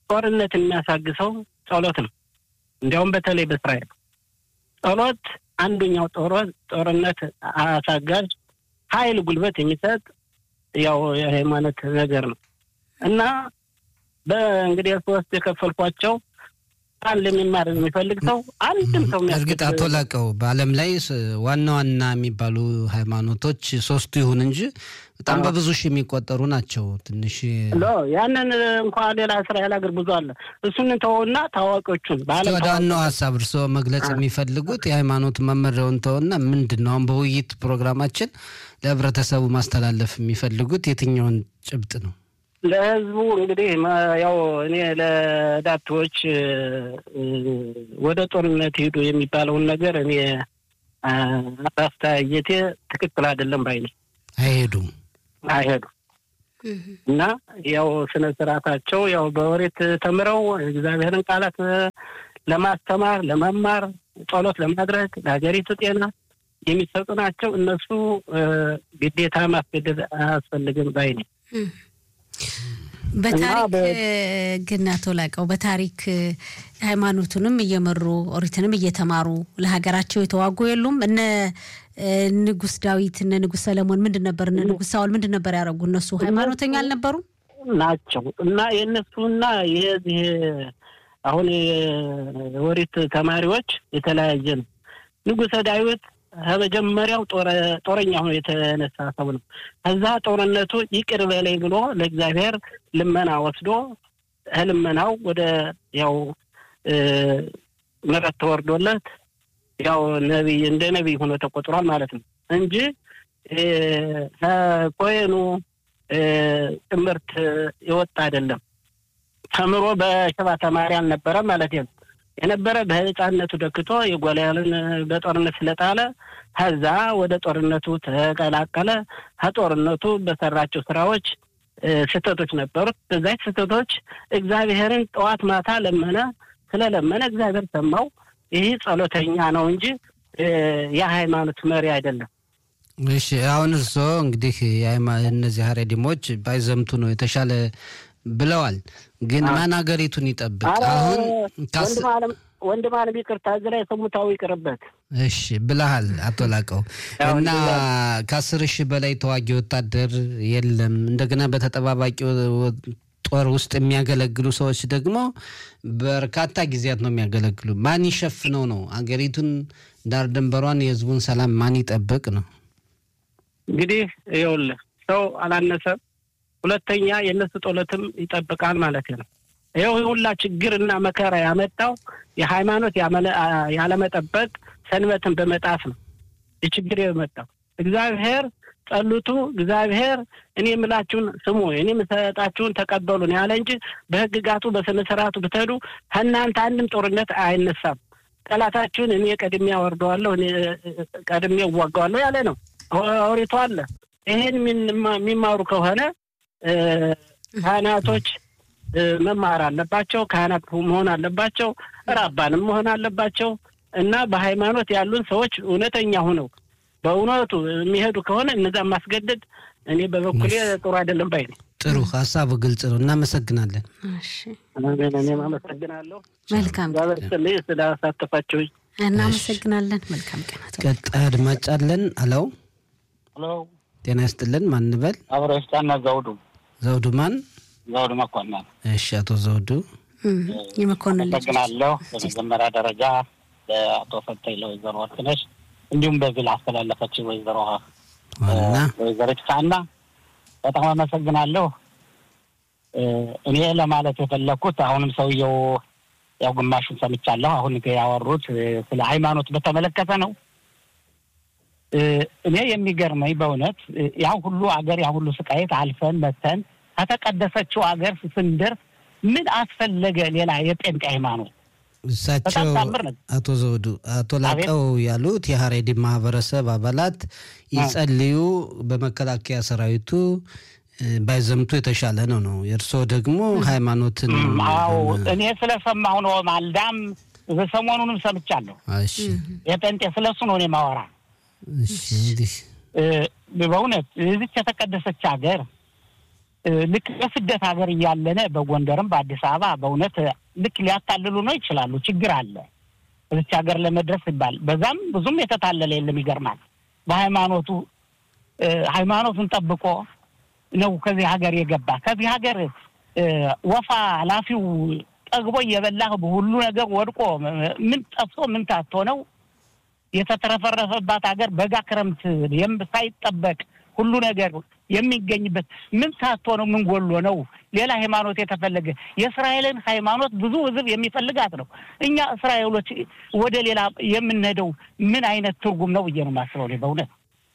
ጦርነት የሚያሳግሰው ጸሎት ነው። እንዲያውም በተለይ በእስራኤል ጸሎት አንዱኛው ጦርነት አሳጋጅ ኃይል ጉልበት የሚሰጥ ያው የሃይማኖት ነገር ነው እና በእንግዲህ ሶስት የከፈልኳቸው ለሚማር የሚፈልግ ሰው አንድም ሰው እርግጥ አቶ ላቀው በዓለም ላይ ዋና ዋና የሚባሉ ሃይማኖቶች ሶስቱ ይሁን እንጂ በጣም በብዙ ሺህ የሚቆጠሩ ናቸው። ትንሽ ያንን እንኳን ሌላ እስራኤል ሀገር ብዙ አለ። እሱን ተውና ታዋቂዎቹን በዓለም ዋናው ሐሳብ እርሶ መግለጽ የሚፈልጉት የሃይማኖት መመሪያውን ተውና ምንድነው አሁን በውይይት ፕሮግራማችን ለህብረተሰቡ ማስተላለፍ የሚፈልጉት የትኛውን ጭብጥ ነው? ለህዝቡ እንግዲህ ያው እኔ ለዳቶች ወደ ጦርነት ሄዱ የሚባለውን ነገር እኔ አስተያየቴ ትክክል አይደለም ባይ ነኝ። አይሄዱም እና ያው ስነ ስርዓታቸው ያው በወሬት ተምረው እግዚአብሔርን ቃላት ለማስተማር ለመማር ጸሎት ለማድረግ ለሀገሪቱ ጤና የሚሰጡ ናቸው። እነሱ ግዴታ ማስገደድ አያስፈልግም ባይ ነኝ። በታሪክ ግን አቶ ላቀው በታሪክ ሃይማኖቱንም እየመሩ ኦሪትንም እየተማሩ ለሀገራቸው የተዋጉ የሉም? እነ ንጉስ ዳዊት እነ ንጉስ ሰለሞን ምንድነበር እነ ንጉስ ሳውል ምንድነበር ያደረጉ? እነሱ ሃይማኖተኛ አልነበሩ ናቸው እና የነሱና የዚህ አሁን የኦሪት ተማሪዎች የተለያየ ነው። ንጉስ ዳዊት በመጀመሪያው ጦረኛ ሆኖ የተነሳ ሰው ነው። ከዛ ጦርነቱ ይቅር በለኝ ብሎ ለእግዚአብሔር ልመና ወስዶ ህልመናው ወደ ያው ምሕረት ተወርዶለት ያው ነብይ እንደ ነብይ ሆኖ ተቆጥሯል ማለት ነው እንጂ ከኮሄኑ ትምህርት ይወጣ አይደለም። ተምሮ በሸባ ተማሪ አልነበረም ማለት ነው። የነበረ በህፃንነቱ ደክቶ የጎልያድን በጦርነት ስለጣለ ከዛ ወደ ጦርነቱ ተቀላቀለ። ከጦርነቱ በሰራቸው ስራዎች ስህተቶች ነበሩት። በዛይ ስህተቶች እግዚአብሔርን ጠዋት ማታ ለመነ። ስለለመነ እግዚአብሔር ሰማው። ይህ ጸሎተኛ ነው እንጂ የሃይማኖት መሪ አይደለም። እሺ አሁን እርሶ እንግዲህ እነዚህ ሀሬዲሞች ባይዘምቱ ነው የተሻለ ብለዋል። ግን ማን ሀገሪቱን ይጠብቅ? አሁን ወንድም አለም ይቅርታ እዚህ ላይ ሰሙታው ይቅርበት። እሺ ብለሃል አቶ ላቀው እና ከ10,000 በላይ ተዋጊ ወታደር የለም። እንደገና በተጠባባቂ ጦር ውስጥ የሚያገለግሉ ሰዎች ደግሞ በርካታ ጊዜያት ነው የሚያገለግሉ። ማን ይሸፍነው ነው? ሀገሪቱን ዳር ድንበሯን የህዝቡን ሰላም ማን ይጠብቅ ነው? እንግዲህ ይኸውልህ ሰው አላነሰም። ሁለተኛ የነሱ ጦለትም ይጠብቃል ማለት ነው። ይሄው ሁላ ችግርና መከራ ያመጣው የሃይማኖት ያለመጠበቅ ሰንበትን በመጣፍ ነው። የችግር የመጣው እግዚአብሔር ጸልቱ እግዚአብሔር እኔ የምላችሁን ስሙ እኔ የምሰጣችሁን ተቀበሉ ነው ያለ እንጂ በህግጋቱ በስነ ስርዓቱ ብትሄዱ እናንተ አንድም ጦርነት አይነሳም። ጠላታችሁን እኔ ቀድሜ አወርደዋለሁ እኔ ቀድሜ እዋጋዋለሁ ያለ ነው። ኦሪቱ አለ። ይሄን የሚማሩ ከሆነ ካህናቶች መማር አለባቸው። ካህናት መሆን አለባቸው። ራባንም መሆን አለባቸው እና በሃይማኖት ያሉን ሰዎች እውነተኛ ሆነው በእውነቱ የሚሄዱ ከሆነ እነዛን ማስገደድ እኔ በበኩሌ ጥሩ አይደለም ባይ ነኝ። ጥሩ ሐሳቡ ግልጽ ነው። እናመሰግናለን። እሺ እኔም አመሰግናለሁ። መልካም ጋብቻ ስለሳተፋችሁ እናመሰግናለን። መልካም ቀናት። ቀጣይ አድማጭ አለን። አሎ ጤና ይስጥልን። ማን እንበል? አብረስታና ዘውዱ ማን? ዘውዱ መኮንን። እሺ አቶ ዘውዱ የመኮንን ልጅ አመሰግናለሁ። በመጀመሪያ ደረጃ ለአቶ ፈንታይ ለወይዘሮ ወርቅነሽ እንዲሁም በዚህ አስተላለፈች ወይዘሮ ጻና በጣም አመሰግናለሁ። እኔ ለማለት የፈለኩት አሁንም ሰውየው ያው ግማሹን ሰምቻለሁ። አሁን ያወሩት ስለ ሃይማኖት በተመለከተ ነው። እኔ የሚገርመኝ በእውነት ያው ሁሉ አገር ያው ሁሉ ስቃይት አልፈን መተን ከተቀደሰችው አገር ስንደርስ ምን አስፈለገ ሌላ የጴንጤ ሃይማኖት? እሳቸው አቶ ዘውዱ አቶ ላቀው ያሉት የሀሬዲ ማህበረሰብ አባላት ይጸልዩ፣ በመከላከያ ሰራዊቱ ባይዘምቱ የተሻለ ነው። የርሶ ደግሞ ሃይማኖትን እኔ ስለሰማሁ ነው። ማልዳም በሰሞኑንም ሰምቻለሁ። እሺ የጴንጤ ስለሱ ነው እኔ ማወራ። እሺ እንግዲህ በእውነት እዚህ የተቀደሰች ሀገር ልክ በስደት ሀገር እያለነ በጎንደርም በአዲስ አበባ በእውነት ልክ ሊያታልሉ ነው ይችላሉ ችግር አለ እዚህ ሀገር ለመድረስ ይባል በዛም ብዙም የተታለለ የለም ይገርማል በሃይማኖቱ ሃይማኖቱን ጠብቆ ነው ከዚህ ሀገር የገባ ከዚህ ሀገር ወፋ ላፊው ጠግቦ የበላህ ሁሉ ነገር ወድቆ ምን ጠፍቶ ምን ታጥቶ ነው የተተረፈረፈባት ሀገር በጋ ክረምት ሳይጠበቅ ሁሉ ነገር የሚገኝበት ምን ታጥቶ ነው ምን ጎሎ ነው ሌላ ሃይማኖት የተፈለገ የእስራኤልን ሃይማኖት ብዙ ህዝብ የሚፈልጋት ነው እኛ እስራኤሎች ወደ ሌላ የምንሄደው ምን አይነት ትርጉም ነው በየነው ማስረው ነው በእውነት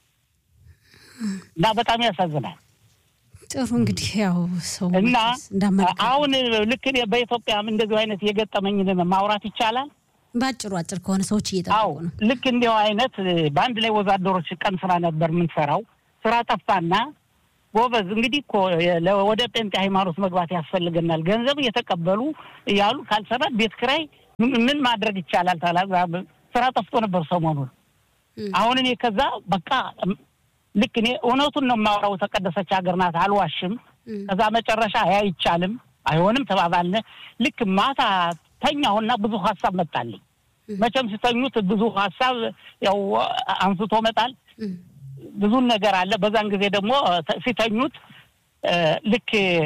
እና በጣም ያሳዝናል ጥሩ እንግዲህ ያው ሰው እና አሁን ልክ በኢትዮጵያም እንደዚህ አይነት የገጠመኝን ማውራት ይቻላል ባጭሩ አጭር ከሆነ ሰዎች እየጠበቁ ነው ልክ እንደው አይነት ባንድ ላይ ወዛደሮች ቀን ስራ ነበር ምን ሰራው ስራ ጠፋና ጎበዝ እንግዲህ ወደ ጴንጤ ሃይማኖት መግባት ያስፈልገናል ገንዘብ እየተቀበሉ ያሉ ካልሰራ ቤት ክራይ ምን ማድረግ ይቻላል ታላጋ ስራ ጠፍቶ ነበር ሰሞኑን አሁን እኔ ከዛ በቃ ልክ እኔ እውነቱን ነው ማውራው ተቀደሰች ሀገር ናት አልዋሽም ከዛ መጨረሻ አይቻልም አይሆንም ተባባልነ ልክ ማታ ተኛውና ብዙ ሐሳብ መጣልኝ መቼም ሲተኙት ብዙ ሐሳብ ያው አንስቶ መጣል ብዙ ነገር አለ በዛን ጊዜ ደግሞ ሲተኙት ልክ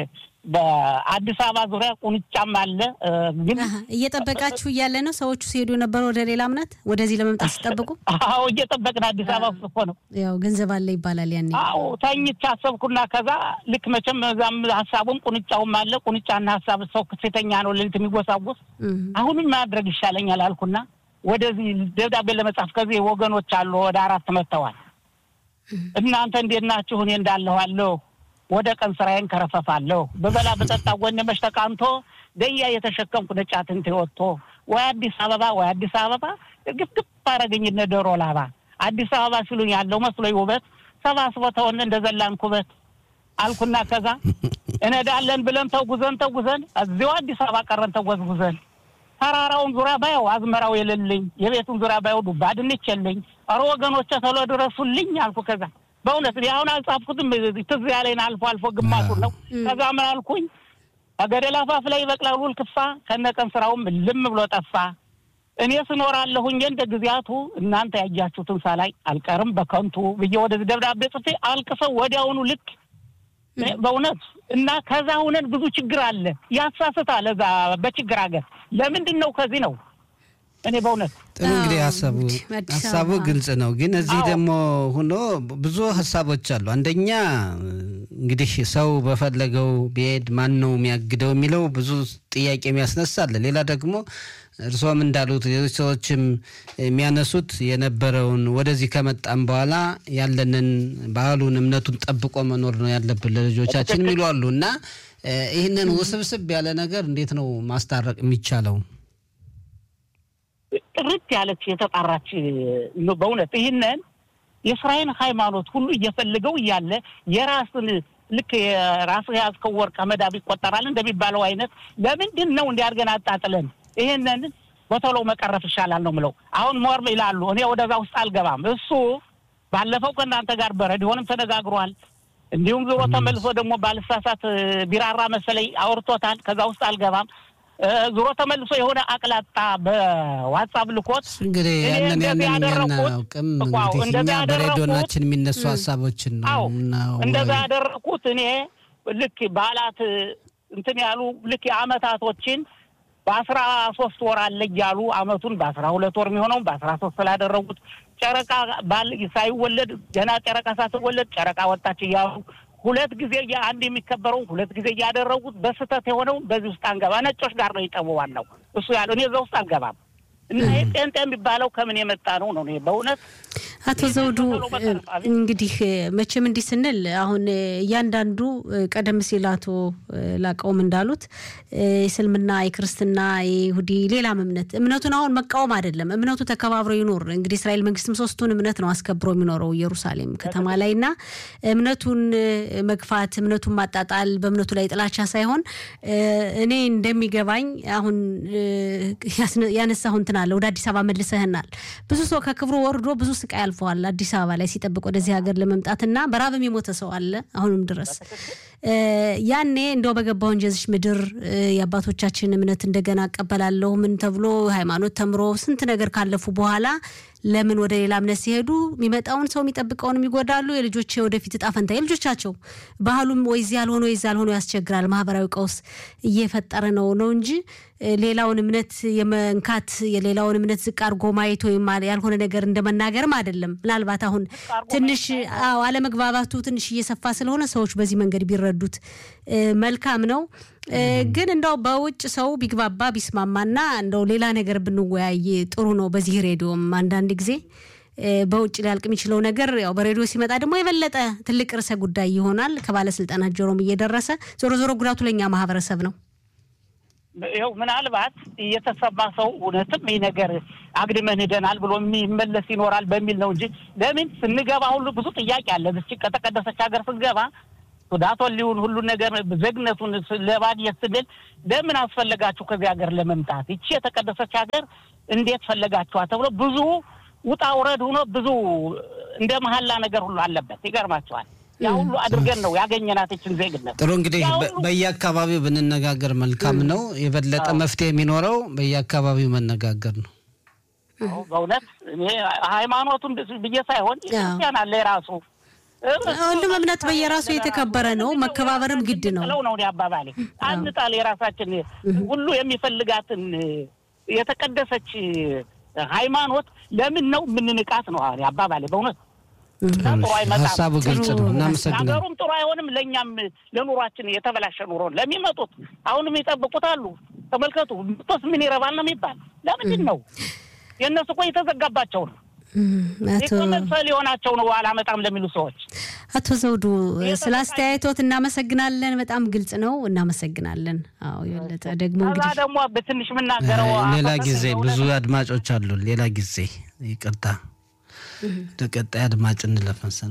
በአዲስ አበባ ዙሪያ ቁንጫም አለ ግን እየተጠበቃችሁ ያለ ነው ሰዎቹ ሲሄዱ ነበር ወደ ሌላ እምነት ወደዚህ ለመምጣት ሲጠብቁ አዎ እየተጠበቅን አዲስ አበባ ውስጥ ነው ያው ገንዘብ አለ ይባላል ያኔ አዎ ታኝቻ አሰብኩና ከዛ ልክ መቼም ዛም ሐሳቡም ቁንጫውም አለ ቁንጫና ሐሳብ ሰው ከተኛ ነው ለልት የሚጎሳጎስ አሁን ማድረግ ይሻለኛል አልኩና ወደዚህ ደብዳቤ ለመጻፍ ከዚህ ወገኖች አሉ ወደ 4 መተዋል እናንተ እንደናችሁ እኔ እንዳለዋለሁ ወደ ቀን ስራዬን ከረፈፋለሁ በበላ በጠጣ ጎን መሽተቃንቶ ደያ የተሸከምኩ ነጫትን ተወጥቶ ወይ አዲስ አበባ ግፍግፍ አረገኝ ነደሮ ላባ አዲስ አበባ ሲሉኝ ያለው መስሎኝ ውበት ሰባስበተውን እንደዘላን ኩበት አልኩና ከዛ እነዳለን ብለን ተጉዘን እዚሁ አዲስ አበባ ቀረን ተጓዝጉዘን ተራራውን ዙሪያ ባየው አዝመራው የለልኝ የቤቱን ዙሪያ ባየው ዱባድንች የለኝ አረ ወገኖቼ ተሎ ድረሱልኝ አልኩ ከዛ በእውነት ያውን አልጻፍኩትም ትዝ ያለኝ አልፎ ግማቱ ነው ከዛ ምን አልኩኝ አገደላ ፋፍ ላይ በቅላሉ ልክፋ ከነቀን ስራውም ልም ብሎ ጠፋ እኔ ስኖራለሁኝ እንደ ግዛቱ እናንተ ያያችሁትን ሳላይ አልቀርም በከንቱ ብዬ ወደ ደብዳቤ ጽፌ አልቅሰው ወዲያውኑ ልክ በእውነት እና ከዛ ሆነን ብዙ ችግር አለ ያሳስታል እዛ በችግር ሀገር ለምንድን ነው ከዚህ ነው እኔ በእውነት ጥሩ እንግዲህ ሐሳቡ ግልጽ ነው ግን እዚህ ደግሞ ሆኖ ብዙ ሐሳቦች አሉ አንደኛ እንግዲህ ሰው በፈለገው ቢሄድ ማን ነው የሚያግደው የሚለው ብዙ ጥያቄ የሚያስነሳል ሌላ ደግሞ እርሶም እንዳሉት ሌሎች ሰዎችም የሚያነሱት የነበረውን ወደዚህ ከመጣን በኋላ ያለንን ባህሉን እምነቱን ጠብቆ መኖር ነው ያለብን ለልጆቻችን የሚሉ አሉና ይሄንን ውስብስብ ያለ ነገር እንዴት ነው ማስታረቅ የሚቻለው ጥርት ያለች የተጣራች ነው በእውነት ይሄንን የእስራኤል ሃይማኖት ሁሉ እየፈለገው ያለ የራስን ልክ የራስ ያዝከው ወርቅ መዳብ ይቆጠራል እንደሚባለው አይነት ለምንድን ነው እንዲያርገን አጣጥለን ይሄንን በቶሎ መቀረፍ ይሻላል ነው ምለው አሁን ሞርም ይላሉ እኔ ወደዛ ውስጥ አልገባም እሱ ባለፈው ከናንተ ጋር በረዲዮንም ተነጋግሯል እንዲሁም ዞሮ ተመልሶ ደግሞ ባልሳሳት ቢራራ መሰለኝ አውርቶታል ከዛ ውስጥ አልገባም ዞሮ ተመልሶ የሆነ አቅላጣ በዋትስአፕ ልኮት እንግዲህ ያንን አውቅም እንግዲህ በሬዲዮናችን የሚነሱ ሐሳቦችን ነው እንደዛ ያደረኩት እኔ ልክ ባላት እንትን ያሉ ልክ አመታቶችን በ13 ወር አለ ያሉ አመቱን በ12 ወር የሚሆነው በ13 ስላደረጉት ጨረቃ ባል ሳይወለድ ገና ጨረቃ ሳትወለድ ጨረቃ ወጣች ያሉ ሁለት ጊዜ አንድ የሚከበረው ሁለት ጊዜ ያደረጉት በስተት የሆነው በዚህ ውስጥ አንገባ ነጮች ጋር ነው ይጠበዋል ነው እሱ ያለው እኔ እዛው ውስጥ አልገባም እና ጴንጤ የሚባለው ከምን የመጣ ነው ነው በእውነት አቶ ዘውዱ እንግዲህ መቼም እንዲህ ስንል አሁን ያንዳንዱ ቀደም ሲል አቶ ላቀውም እንዳሉት እስልምና የክርስትና የይሁዲ ሌላ እምነቱን አሁን መቃወም አይደለም እምነቱ ተከባብሮ ይኖር እንግዲህ እስራኤል መንግስትም ሶስቱን እምነት ነው አስከብሮ የሚኖረው ኢየሩሳሌም ከተማ ላይና እምነቱን መግፋት እምነቱን ማጣጣል በእምነቱ ላይ ጥላቻ ሳይሆን እኔ እንደሚገባኝ አሁን ያነሳሁን ተናለ ወደ አዲስ አበባ መልሰህናል ብዙ ሰው ከክብሩ ወርዶ ብዙ ስቃይ አልፏል አዲስ አበባ ላይ ሲጠብቅ ወደዚህ ሀገር ለመምጣትና በራብም የሞተ ሰው አለ አሁንም ድረስ ያኔ እንደው በገባው እንጀዝሽ ምድር የአባቶቻችን እምነት እንደገና አቀበላለሁ ምን ተብሎ ሃይማኖት ተምሮ ስንት ነገር ካለፉ በኋላ ለምን ወደ ሌላ እምነት ሲሄዱ የሚመጣውን ሰው የሚጠብቀውን የሚጎዳሉ የልጆች ወደፊት ጣፈንታ የልጆቻቸው ባህሉም ወይዚ ያልሆነ ያስቸግራል ማህበራዊ ቀውስ እየፈጠረ ነው እንጂ ሌላውን እምነት የመንካት የሌላውን እምነት ዝቅ አድርጎ ማየት ወይም ያልሆነ ነገር እንደመናገርም አይደለም ምናልባት አሁን ትንሽ አለመግባባቱ ትንሽ እየሰፋ ስለሆነ ሰዎች በዚህ መንገድ ቢረዱት መልካም ነው ግን እንደው በውጭ ሰው ቢግባባ ቢስማማና እንደው ሌላ ነገር ብንወያይ ጥሩ ነው በዚህ ሬዲዮም አንዳንድ ጊዜ በውጭ ሊያልቅ የሚችለው ነገር ያው በሬዲዮ ሲመጣ ደግሞ የበለጠ ትልቅ ርዕሰ ጉዳይ ይሆናል ከባለስልጣናት ጆሮም እየደረሰ ዞሮ ጉዳቱ ለኛ ማህበረሰብ ነው ይኸው ምናልባት እየተሰማ ሰው እውነትም ይሄ ነገር አግድመን ሄደናል ብሎ የሚመለስ ይኖራል በሚል ነው እንጂ ለምን ስንገባ ሁሉ ብዙ ጥያቄ አለ እዚህ ከተቀደሰች ሀገር ስንገባ ሱዳቶሊውን ሁሉ ነገር ዘግነቱን ለባዲየት ስንል ለምን አስፈልጋችሁ ከዚህ ሀገር ለመምጣት እቺ የተቀደሰች ሀገር እንዴት ፈለጋችሁ ተብሎ ብዙ ውጣ ውረድ ሆኖ ብዙ እንደ መሐላ ነገር ሁሉ አለበት ይገርማችኋል ያ ሁሉ አድርገን ነው ያገኘናት እቺን ዜግነት ጥሩ እንግዲህ በየአካባቢው ብንነጋገር መልካም ነው የበለጠ መፍትሄ የሚኖረው በየአካባቢው መነጋገር ነው በእውነት እኔ ሃይማኖቱን በየሳይሆን ክርስቲያን አለ የራሱ ሁሉም እምነት በየራሱ የተከበረ ነው መከባበርም ግድ ነው ነው ያባባሌ አንጣል የራሳችን ሁሉ የሚፈልጋትን የተቀደሰች ሃይማኖት ለምን ነው ምንንቃት ነው ያባባሌ በእውነት ሐሳቡ ግልጽ ነው እናመሰግናለን ነገሩም ጥሩ አይሆንም ለኛም ለኑሯችን የተበላሸ ኑሮ ለሚመጡት አሁንም ይጠብቁት አሉ ተመልከቱ ምጥስ ምን ይረባል ነው የሚባል ለምን ነው የነሱ ቆይ ተዘጋባቸው ነው ይቆመሰል ይሆናቸው ነው አላመጣም ለሚሉ ሰዎች አቶ ዘውዱ ስላስተያየቶት እናመሰግናለን በጣም ግልጽ ነው እናመሰግናለን አዎ የለጠ ደግሞ እንግዲህ ደግሞ በትንሽ ምናገረው ሌላ ጊዜ ብዙ አድማጮች አሉ ሌላ ጊዜ ይቅርታ ተቀጣይ አድማጭ እንለፈንሰነ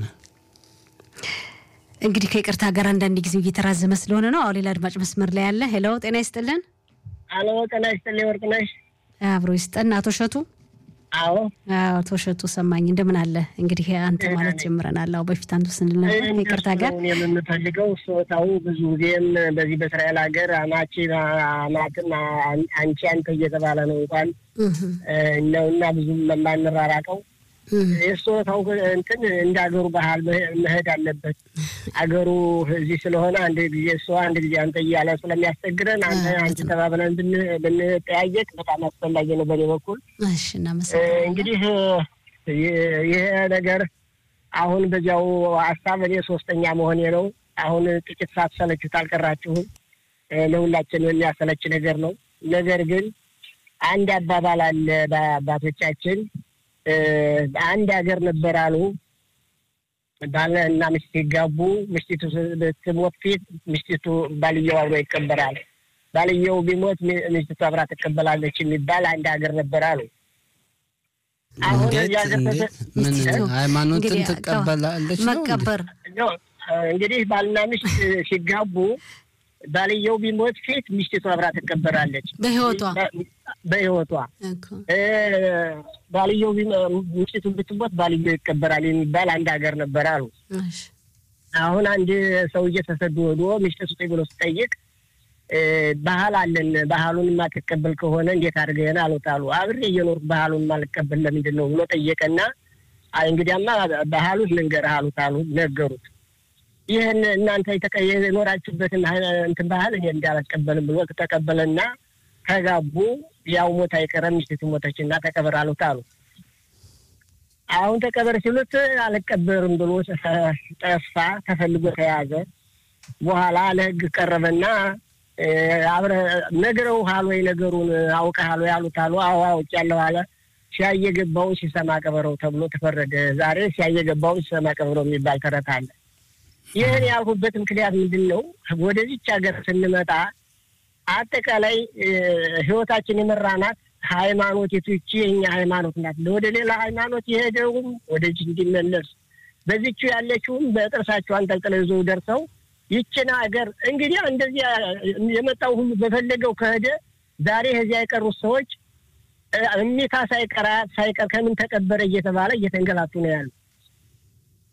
እንግዲህ ከይቅርታ ጋር አንዳንድ ጊዜ እየተራዘመ ስለሆነ ነው አዎ ሌላ አድማጭ መስመር ላይ ያለ ሄሎ ጤና ይስጥልን አሎ ጤና ይስጥልኝ ወርቅነሽ አብሮ ይስጠን አቶ ሸቱ አዎ አቶ ሸቱ ሰማኝ እንደምን አለ እንግዲህ አንተ ማለት ጀምረናል አው በፊት አንተ ስንል ነበር ይቅርታ ጋር የምንፈልገው ሶታው ብዙ ጊዜም በዚህ በእስራኤል ሀገር አማቺና አንቺ አንተ እየተባለ ነው እንኳን ነውና ብዙ ማንራራቀው የሶታው እንትን እንዳገሩ ባህል መሄድ አለበት አገሩ እዚህ ስለሆነ አንድ ጊዜ ሰው አንድ ጊዜ አንተ እያለ ስለሚያስቸግረን አንተ ተባብለን ብንጠያየቅ በጣም አስፈላጊ ነው በኔ በኩል እሺ እናመሰግናለን እንግዲህ ይሄ ነገር አሁን በዚያው ሐሳብ እኔ ሶስተኛ መሆኔ ነው አሁን ጥቂት ሳትሰለቹት አልቀራችሁም ለሁላችንም የሚያሰለች ነገር ነው ነገር ግን አንድ አባባል አለ በአባቶቻችን አንድ ሀገር ነበር አሉ ባልና ሚስት ሲጋቡ ሚስቱ ስትሞት ፊት ሚስቱ ባልየው አብሮ ይቀበራል ባልየው ቢሞት ሚስቱ አብራ ትቀበላለች የሚባል አንድ ሀገር ነበር አሉ አሁን ምን ሃይማኖትን ተቀበላለች መቀበር እንግዲህ ባልና ሚስት ሲጋቡ ባልየው ቢሞት ፊት ሚስቱ አብራ ትቀበራለች በህይወቷ ባልየው ሚስቱ ብትሞት ባልየው ይቀበራል የሚባል አንድ ሀገር ነበር አሉ አሁን አንድ ሰውዬ ተሰዶ ወዶ ሚስቱ ብሎ ሲጠይቅ ባህል አለን ባህሉን ማትቀበል ከሆነ እንዴት አድርገና አሉታሉ አብሬ እየኖርኩ ባህሉን ማልቀበል ለምንድን ነው ብሎ ጠየቀና እንግዲያማ ባህሉን ልንገርህ አሉታሉ ነገሩት ይሄን እናንተ የተቀየኖራችሁበትን እንትን ባህል እኔ እንዳልቀበልም ብሎ ተቀበለና ተጋቡ ያው ሞት አይቀርም ሚስቱ ሞተችና ተቀበር አሉታሉ አሁን ተቀበር ሲሉት አልቀበርም ብሎ ጠፋ ተፈልጎ ተያዘ በኋላ ለህግ ቀረበና አብረ ነገረው ሀሎ ነገሩን አውቀሃሉ ያሉታሉ አዎ አውቄያለሁ አለ ሲያየገባው ሲሰማ ቀበረው ተብሎ ተፈረደ ዛሬ ሲያየገባው ሲሰማ ቀበረው የሚባል ተረት አለ ይሄን ያልኩበት ምክንያት ምንድነው ወደዚህ ሀገር ስንመጣ አጠቃላይ ህይወታችን የመራናት ሃይማኖት የትውጪ የኛ ሃይማኖት ናት ወደ ሌላ ሃይማኖት ይሄደውም ወደዚህ እንዲመለስ በዚህቹ ያለችውም በጥርሳቸው አንጠልጥለው ይዘው ደርሰው ይችና ሀገር እንግዲህ እንደዚህ የመጣው ሁሉ በፈለገው ከሄደ ዛሬ እዚያ የቀሩ ሰዎች እሚታ ሳይቀር ከምን ተቀበረ እየተባለ እየተንገላቱ ነው ያሉ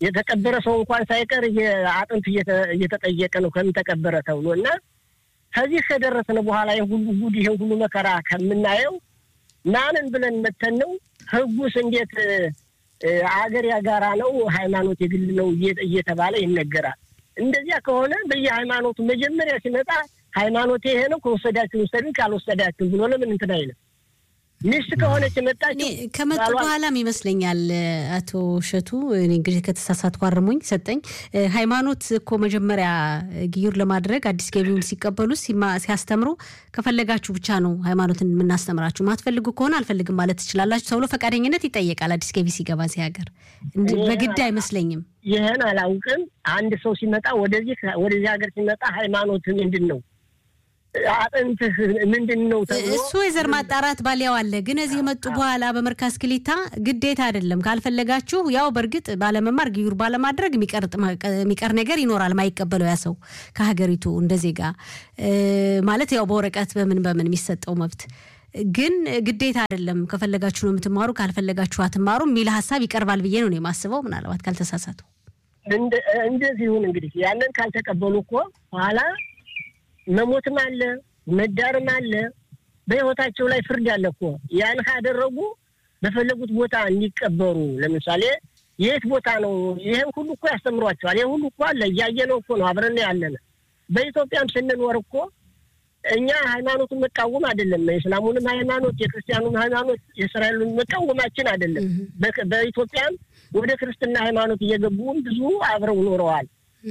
የተቀበረ ሰው እንኳን ሳይቀር የአጥንት እየተጠየቀ ነው ከምን ተቀበረ ተብሎና ከዚህ ከደረስን በኋላ የሁሉ ጉድ የሁሉ መከራ ከምናየው ማንን ብለን መተን ነው ህጉስ እንዴት አገር ያጋራ ነው ሃይማኖት የግል ነው እየተባለ ይነገራል እንደዚያ ከሆነ በየሃይማኖቱ መጀመሪያ ሲመጣ ሃይማኖት ይሄ ነው ከወሰዳችሁ ወሰድን ካልወሰዳችሁ ብሎ ለምን እንትን አይልም ሚስት ከሆነች መጣችሁ ከመጡ በኋላም ይመስለኛል አቶ ሸቱ እኔ እንግዲህ ከተሳሳትኩ አርሙኝ ሰጠኝ ሃይማኖት እኮ መጀመሪያ ግዩር ለማድረግ አዲስ ገቢውን ሲቀበሉ ሲያስተምሩ ከፈለጋችሁ ብቻ ነው ሃይማኖትን እናስተምራችሁ ማትፈልጉ ከሆነ አልፈልግም ማለት ትችላላችሁ ተብሎ ፈቃደኝነት ይጠየቃል አዲስ ገቢ ሲገባ ሲያገር በግድ አይመስለኝም ይሄን አላውቅም አንድ ሰው ሲመጣ ወደዚህ ሀገር ሲመጣ ሃይማኖት ምንድነው አጥንት ምንድነው ተብሎ እሱ የዘር ማጣራት ባሊያው አለ ግን እዚህ መጡ በኋላ በመርካስ ክሊታ ግዴታ አይደለም ካልፈለጋችሁ ያው በርግጥ ባለመማር ግዩር ባለማድረግ የሚቀር ነገር ይኖራል ማይቀበለው ያ ሰው ከሀገሪቱ እንደዚህ ጋር ማለት ያው በወረቀት በምን የሚሰጠው መብት ግን ግዴታ አይደለም ከፈለጋችሁ ነው የምትማሩ ካልፈለጋችሁ አትማሩ ሚል ሐሳብ ይቀርባል ብዬ ነው የማስበው ምናልባት ካልተሳሳቱ እንደዚህ ይሁን እንግዲህ ያንን ካልተቀበሉ እኮ ኋላ መሞትም አለ መዳርም አለ በህይወታቸው ላይ ፍርድ አለ እኮ ያን ካደረጉ በፈለጉት ቦታ እንዲቀበሩ ለምሳሌ የት ቦታ ነው ይሄን ሁሉ እኮ ያስተምሯቸዋል ይሄ ሁሉ እኮ አለ ያየነው እኮ ነው አብረን ያለነ በኢትዮጵያም ስንኖር እኮ እኛ ሃይማኖቱን መቃወም አይደለም የእስላሙንም ሃይማኖት የክርስቲያኑንም ሃይማኖት የእስራኤሉን መቃወማችን አይደለም በኢትዮጵያም ወደ ክርስትና ሃይማኖት እየገቡ ብዙ አብረው ኖረዋል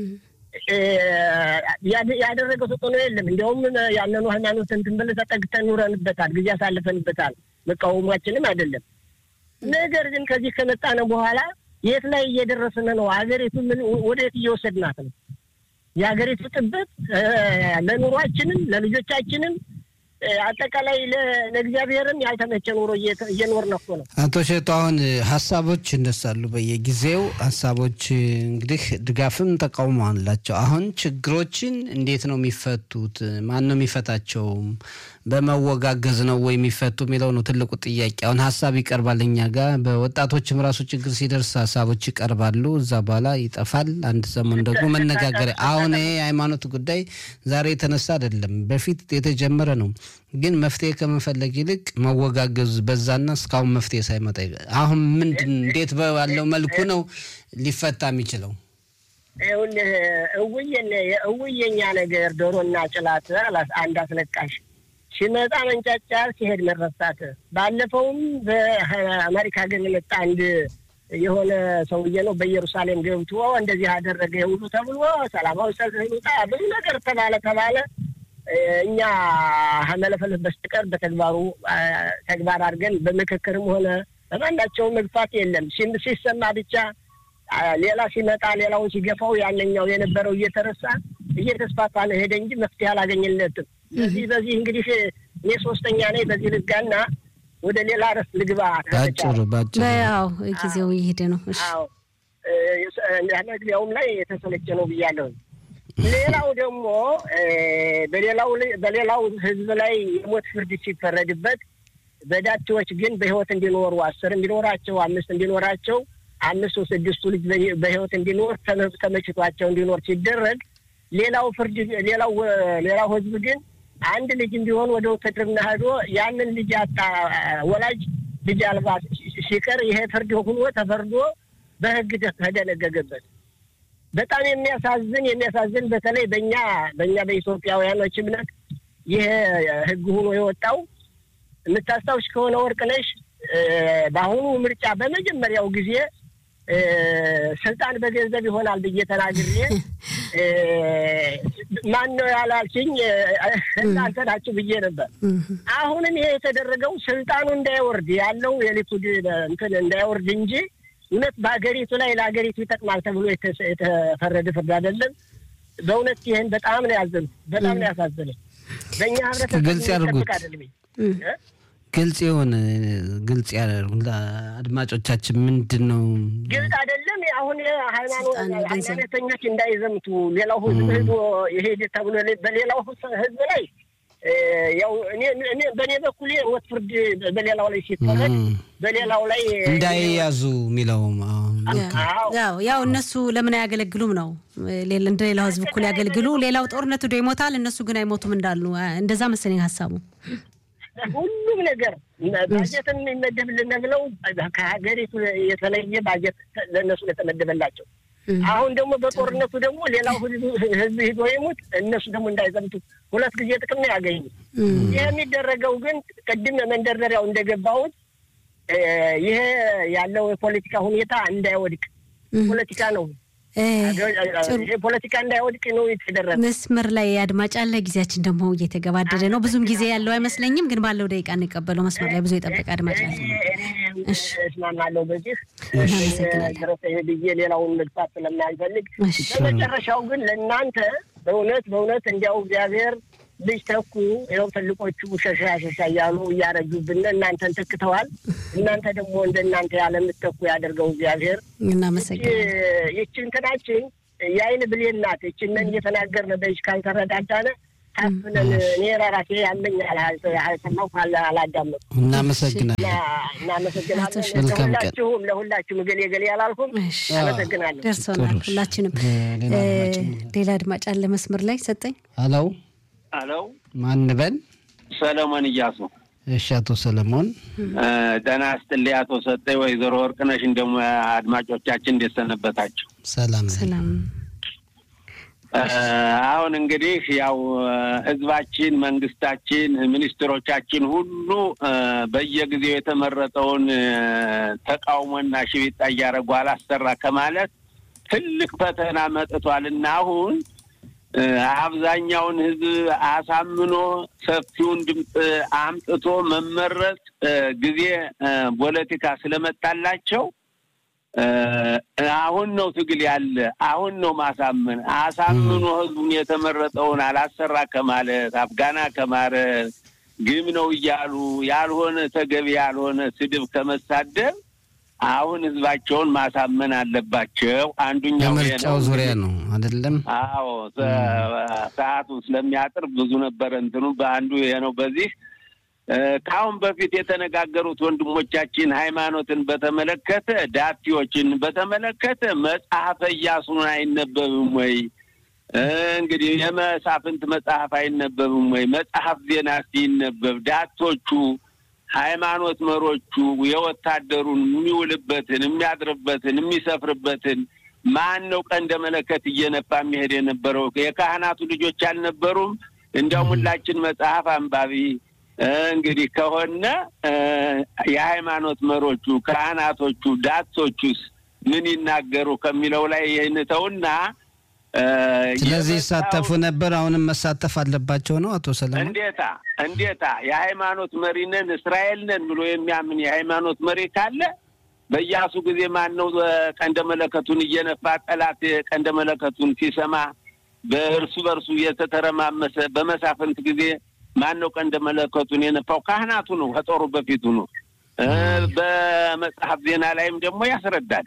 ያደረገው ሰው ነው የለም እንደውም ያንኑ ሃይማኖት እንትን ብለ ተጠግተን ኖረንበታል ጊዜ አሳልፈንበታል መቃወማችንም አይደለም ነገር ግን ከዚህ ከመጣነ በኋላ የት ላይ እየደረስን ነው አገሪቱ ምን ወዴት እየወሰድናት ነው ያገሪቱ ጥበት ለኑሯችንም ለልጆቻችንም አጠቃላይ ለእግዚአብሔርም ያልተመቸ ኑሮ እየኖርን ነው አቶ ሸቱ አሁን ሐሳቦች እንደሳሉ በየጊዜው ሐሳቦች እንግዲህ ድጋፍም ተቃውሞ አላቸው አሁን ችግሮችን እንዴት ነው የሚፈቱት ማን ነው የሚፈታቸው በመወጋገዝ ነው ወይ የሚፈቱ የሚለው ነው ትልቁ ጥያቄ አሁን ሐሳብ ይቀርባልኛ ጋር በወጣቶችም ራሱ ችግር ሲደርስ ሐሳቦች ይቀርባሉ እዛ በኋላ ይጠፋል አንድ ሰሞን ደግሞ መነጋገር አሁን ሃይማኖት ጉዳይ ዛሬ የተነሳ አይደለም በፊት የተጀመረ ነው ግን መፍትሄ ከመፈለግ ይልቅ መወጋገዝ በዛና እስካሁን መፍትሄ ሳይመጣ አሁን ምንድን እንዴት ባለው መልኩ ነው ሊፈታ የሚችለው እውየኛ ነገር ዶሮና ጭላት አንድ አስለቃሽ ሲመጣ መንጫጫር ሲሄድ መረሳት ባለፈውም በአሜሪካ ግን መጣ አንድ የሆነ ሰውዬ ነው በኢየሩሳሌም ገብቶ እንደዚህ አደረገ ሁሉ ተብሎ ሰላማዊ ሰልፍ ይወጣ ብዙ ነገር ተባለ እኛ ሀመለፈለ በስተቀር በተግባሩ ተግባር አድርገን በመከከርም ሆነ በማናቸው መግፋት የለም ሲሰማ ብቻ ሌላ ሲመጣ ሌላው ሲገፋው ያንኛው የነበረው እየተስፋፋ ነው ሄደ እንጂ መፍትሄ አላገኘለትም በዚህ እንግዲህ እኔ ሶስተኛ ነኝ በዚህ ልጋና ወደ ሌላ ርዕስ ልግባ ባጭሩ ያው ጊዜው ይሄደ ነው እሺ አዎ ያለግሊያውም ላይ የተሰለቸ ነው ብያለሁ ሌላው ደግሞ በሌላው ህዝብ ላይ የሞት ፍርድ ሲፈረድበት በዳቶች ግን በህይወት እንዲኖሩ 10 እንዲኖራቸው 5 እንዲኖራቸው 5 או 6 ልጅ በህይወት እንዲኖር ተመችቷቸው እንዲኖር ሲደረግ ሌላው ፍርድ ሌላው ህዝብ ግን አንድ ልጅ እንዲሆን ወደ ወተድርና ሄዶ ያንን ልጅ አጣ ወላጅ ልጅ አልባ ሲቀር ይሄ ፍርድ ሆኖ ተፈርዶ በህግ ተደነገገበት በጣም የሚያሳዝን በተለይ በእኛ በኢትዮጵያውያኖች እምነት ይሄ ህግ ሆኖ የወጣው የምታስታውሽ ከሆነ ወርቅነሽ በአሁኑ ምርጫ በመጀመሪያው ጊዜ ስልጣን በገንዘብ ይሆናል በየተናግሬ ማን ነው ያላልሽኝ እናንተ ናችሁ ብዬ ነበር አሁንም ይሄ የተደረገው ስልጣኑ እንዳይወርድ ያለው የሊኩድ እንትን እንዳይወርድ እንጂ እውነት በአገሪቱ ላይ ለአገሪቱ ይጠቅማል ተብሎ የተፈረደ ፍርድ አይደለም በእውነት ይሄን በጣም ነው ያሳዝነኝ በእኛ ህብረተሰብ ግልጽ ያድርጉት ግልጽ ይሁን ግልጽ ያደርጉ አድማጮቻችን ምንድነው ግልጽ አይደለም አሁን ሃይማኖተኞች እንዳይዘምቱ ሌላው ህዝብ ይሄድ ተብሎ በሌላው ህዝብ ላይ ያው እኔ በኔ በኩል ወጥፍርድ በሌላው ላይ ሲፈረድ በሌላው ላይ እንዳይያዙ ሚለው ያው እነሱ ለምን ያገለግሉም ነው እንደሌላው ህዝብ እኩል ያገልግሉ ሌላው ጦርነቱ ይሞታል እነሱ ግን አይሞቱም እንዳሉ እንደዛ መሰለኝ ሐሳቡ ሁሉም ነገር ባጀትን የሚመደብልን ብለው ከሀገሪቱ የተለየ ባጀት ለነሱ ለተመደበላቸው አሁን ደግሞ በጦርነቱ ደግሞ ሌላው ህዝብ ሄዶ ይሞት እነሱ ደግሞ እንዳይዘምቱ ሁለት ጊዜ ጥቅም ያገኙ የሚደረገው ግን ቅድም መንደርደሪያው እንደገባውት ይሄ ያለው የፖለቲካ ሁኔታ እንዳይወድቅ ፖለቲካ ነው ፖለቲካ እንዳይወድቅ ነው የተደረገው መስመር ላይ አድማጭ አለ ጊዜያችን ደግሞ እየተገባደደ ነው ብዙም ጊዜ ያለው አይመስለኝም ግን ባለው ደቂቃ እንቀበለው መስመር ላይ ብዙ የጠበቀ አድማጭ አለ እሺ እስማማለሁ በዚህ ድረስ ይሄ ሌላውን ልፋት ስለማይፈልግ በመጨረሻው ግን ለእናንተ በእውነት እንዲያው እግዚአብሔር ልጅ ተኩ ይኸው ትልቆቹ ሸሻ ያሉ ያረጁብን እናንተን ተክተዋል እናንተ ደግሞ እንደናንተ ያለምትተኩ ያደርገው እግዚአብሔር እናመሰግናለን ይችን ተናችን ያይን ብሌናት ይችንን እየተናገርነ በእጅ ካልተረዳዳነ ታፍነን እኔ ራሴ ያለኝ አልሰማው አላዳመጥኩ እናመሰግናለን ለሁላችሁም ገሌ ያላልኩም አመሰግናለሁ ደርሶናል ሁላችንም ሌላ አድማጭ አለ መስመር ላይ ሰጠኝ አሎ ማን በል ሰለሞን እያሱ እሺ አቶ ሰለሞን ደህና አስተልይ አቶ ሰጠኝ ወይዘሮ ወርቅነሽ እንደሞ አድማጮቻችን እንደሰነበታችሁ ሰላም አሁን እንግዲህ ያው ህዝባችን መንግስታችን ሚኒስትሮቻችን ሁሉ በየጊዜው የተመረጠውን ተቃውሞና ሽቢጣ ያረጉ አላሰራ ከማለት ትልቅ ፈተና መጥቷልና አሁን አብዛኛውን ህዝብ አሳምኖ ሰፊውን ድምጽ አምጥቶ መመረጥ ጊዜ ፖለቲካ ስለመጣላቸው አሁን ነው ትግል ያለ አሁን ነው ማሳመን አሳምኖ ህዝቡን የተመረጠውን አላሰራ ከማለት አፍጋና ከማረ ግም ነው ይያሉ ያልሆነ ተገቢ ያልሆነ ስድብ ከመሳደብ አሁን ህዝባቸውን ማሳመን አለባቸው አንዱኛው የምርጫው ዙሪያ ነው አይደለም አዎ ሰዓቱ ስለሚያጥር ብዙ ነበር እንትኑ በአንዱ ነው በዚህ ታውን በፊት የተነጋገሩት ወንድሞቻችን ሃይማኖትን በተመለከተ ዳቲዎችን በተመለከተ መጽሐፈ ኢያሱን አይነበብም ወይ እንግዲህ የመሳፍንት መጽሐፍ አይነበብም ወይ መጽሐፍ ዜና ሲነበብ ዳቶቹ ሃይማኖት መሮቹ የወታደሩን የሚውልበትን የሚያድርበትን የሚሰፍርበትን ማን ነው ቀንደ መለከት እየነፋ የሚሄድ የነበረው የካህናቱ ልጆች አልነበሩም እንደው ሁላችን መጽሐፍ አንባቢ እንግዲህ ከሆነ የሃይማኖት መሮቹ ካህናቶቹ ዳቶቹስ ምን ይናገሩ ከሚለው ላይ ይነተውና ስለዚህ ሳተፉ ነበር አሁንም መሳተፍ አለባቸው ነው አቶ ሰለሞን እንዴታ የሃይማኖት መሪነን እስራኤልን ብሎ የሚያምን የሃይማኖት መሪ ካለ በኢያሱ ጊዜ ማን ነው ቀንደ መለከቱን እየነፋ ጠላት ቀንደ መለከቱን ሲሰማ በርሱ የተተረማመሰ በመሳፍንት ጊዜ ማን ነው ቀንደ መለከቱን የነፋው ካህናቱ ነው ከጦሩ በፊቱ ነው በመጽሐፍ ዜና ላይም ደግሞ ያስረዳል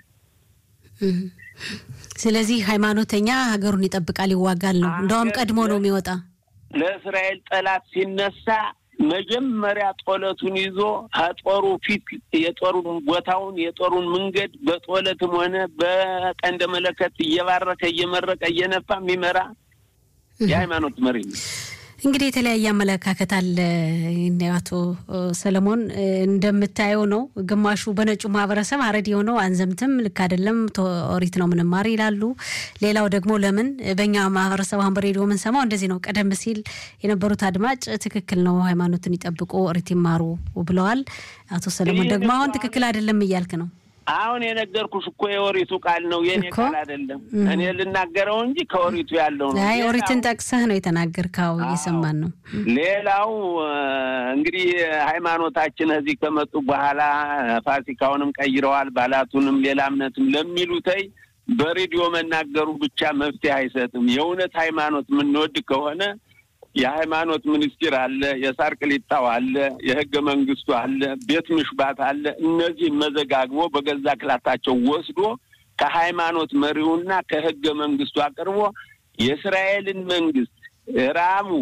ስለዚህ ሃይማኖተኛ ሀገሩን ይጠብቃል ይዋጋል ነው እንደውም ቀድሞ ነው የሚወጣ ለእስራኤል ጠላት ሲነሳ መጀመሪያ ጦለቱን ይዞ አጦሩ ፊት የጦሩን ቦታውን የጦሩን መንገድ በጦለትም ሆነ በቀንደ መለከት እየባረከ እየመረቀ እየነፋ የሚመራ የሃይማኖት መሪ እንግዲህ የተለያየ አመለካከት አለ አቶ ሰለሞን እንደምታየው ነው ግማሹ በነጩ ማህበረሰብ አረድ የሆነው አንዘምትም ልክ አይደለም ኦሪት ነው ምንም ማሪ ይላሉ ሌላው ደግሞ ለምን በእኛ ማህበረሰብ አሁን በሬዲዮ ምን ሰማው እንደዚህ ነው ቀደም ሲል የነበሩት አድማጭ ትክክል ነው ሃይማኖትን ይጠብቁ ኦሪት ይማሩ ብለዋል አቶ ሰለሞን ደግሞ አሁን ትክክል አይደለም እያልክ ነው አሁን የነገርኩሽ እኮ የኦሪቱ ቃል ነው የኔ ቃል አይደለም እኔ ልናገረው እንጂ ከኦሪቱ ያለው ነው አይ ኦሪትን ጠቅሰህ ነው የተናገርከው እየሰማን ነው ሌላው እንግዲህ ሃይማኖታችን እዚህ ከመጡ በኋላ ፋሲካውንም ቀይረዋል ባላቱንም ሌላ እምነትም ለሚሉታይ በሬዲዮ መናገሩ ብቻ መፍትሄ አይሰጥም የእውነት ሃይማኖት ምን ወድ ከሆነ የሃይማኖት ሚኒስትር አለ የሳርቅሊጣው አለ የህገ መንግስቱ አለ ቤት ምሽባት አለ እነዚህ መዘጋግቦ በገዛ ክላታቸው ወስዶ ከሃይማኖት መሪውና ከህገ መንግስቱ አቅርቦ የእስራኤልን መንግስት ራሙ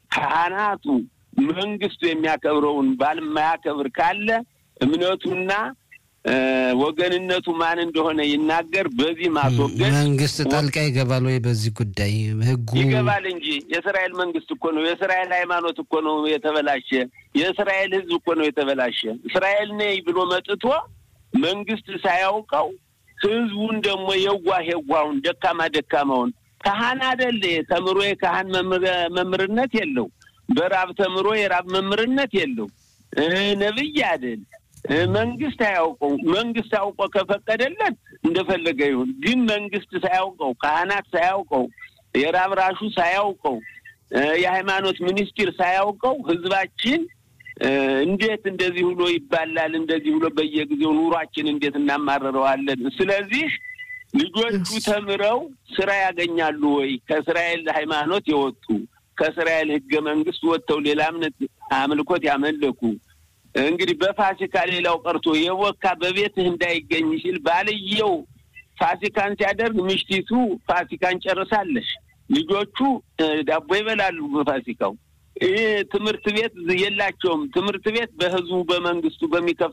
ካህናቱ መንግስቱ የሚያከብረውን ባልማያከብር ካለ እምነቱና ወገንነቱ ማን እንደሆነ ይናገር በዚህ ማስወገድ መንግስት ጣልቃ ይገባል ወይ በዚህ ጉዳይ ህጉ ይገባል እንጂ የእስራኤል መንግስት እኮ ነው የእስራኤል ሃይማኖት እኮ ነው የተበላሸ የእስራኤል ህዝብ እኮ ነው የተበላሸ እስራኤል ነይ ብሎ መጥቶ መንግስት ሳያውቀው ህዝቡን ደግሞ የዋህውን ደካማውን ካህን አይደለ ተምሮ የካህን መምርነት የለው በራብ ተምሮ የራብ መምርነት የለው ነብይ አይደል መንግስት ያውቀው መንግስት አውቆ ከፈቀደለት እንደፈለገ ይሁን ግን መንግስት ሳያውቀው ካህናት ሳያውቀው የራብ ራሹ ሳያውቀው የሃይማኖት ሚኒስትር ሳያውቀው ህዝባችን እንዴት እንደዚህ ሁሉ ይባላል እንደዚህ ሁሉ በየጊዜው ኑሯችን እንዴት እናማረረዋለን ስለዚህ ልጆቹ ተምረው ስራ ያገኛሉ ወይ ከእስራኤል ሃይማኖት ይወጡ ከእስራኤል ህገ መንግስት ወጥተው ሌላ እምነት አምልኮት ያመልኩ እንግዲህ በፋሲካ ሌላው ቀርቶ የወካ በቤትህ እንዳይገኝ ሲል ባልየው ፋሲካን ሲያደርግ ምሽቲቱ ፋሲካን ጨርሳለሽ ልጆቹ ዳቦ ይበላሉ በፋሲካው ትምህርት ቤት የላቸውም ትምህርት ቤት በህዝቡ በመንግስቱ በሚከፍ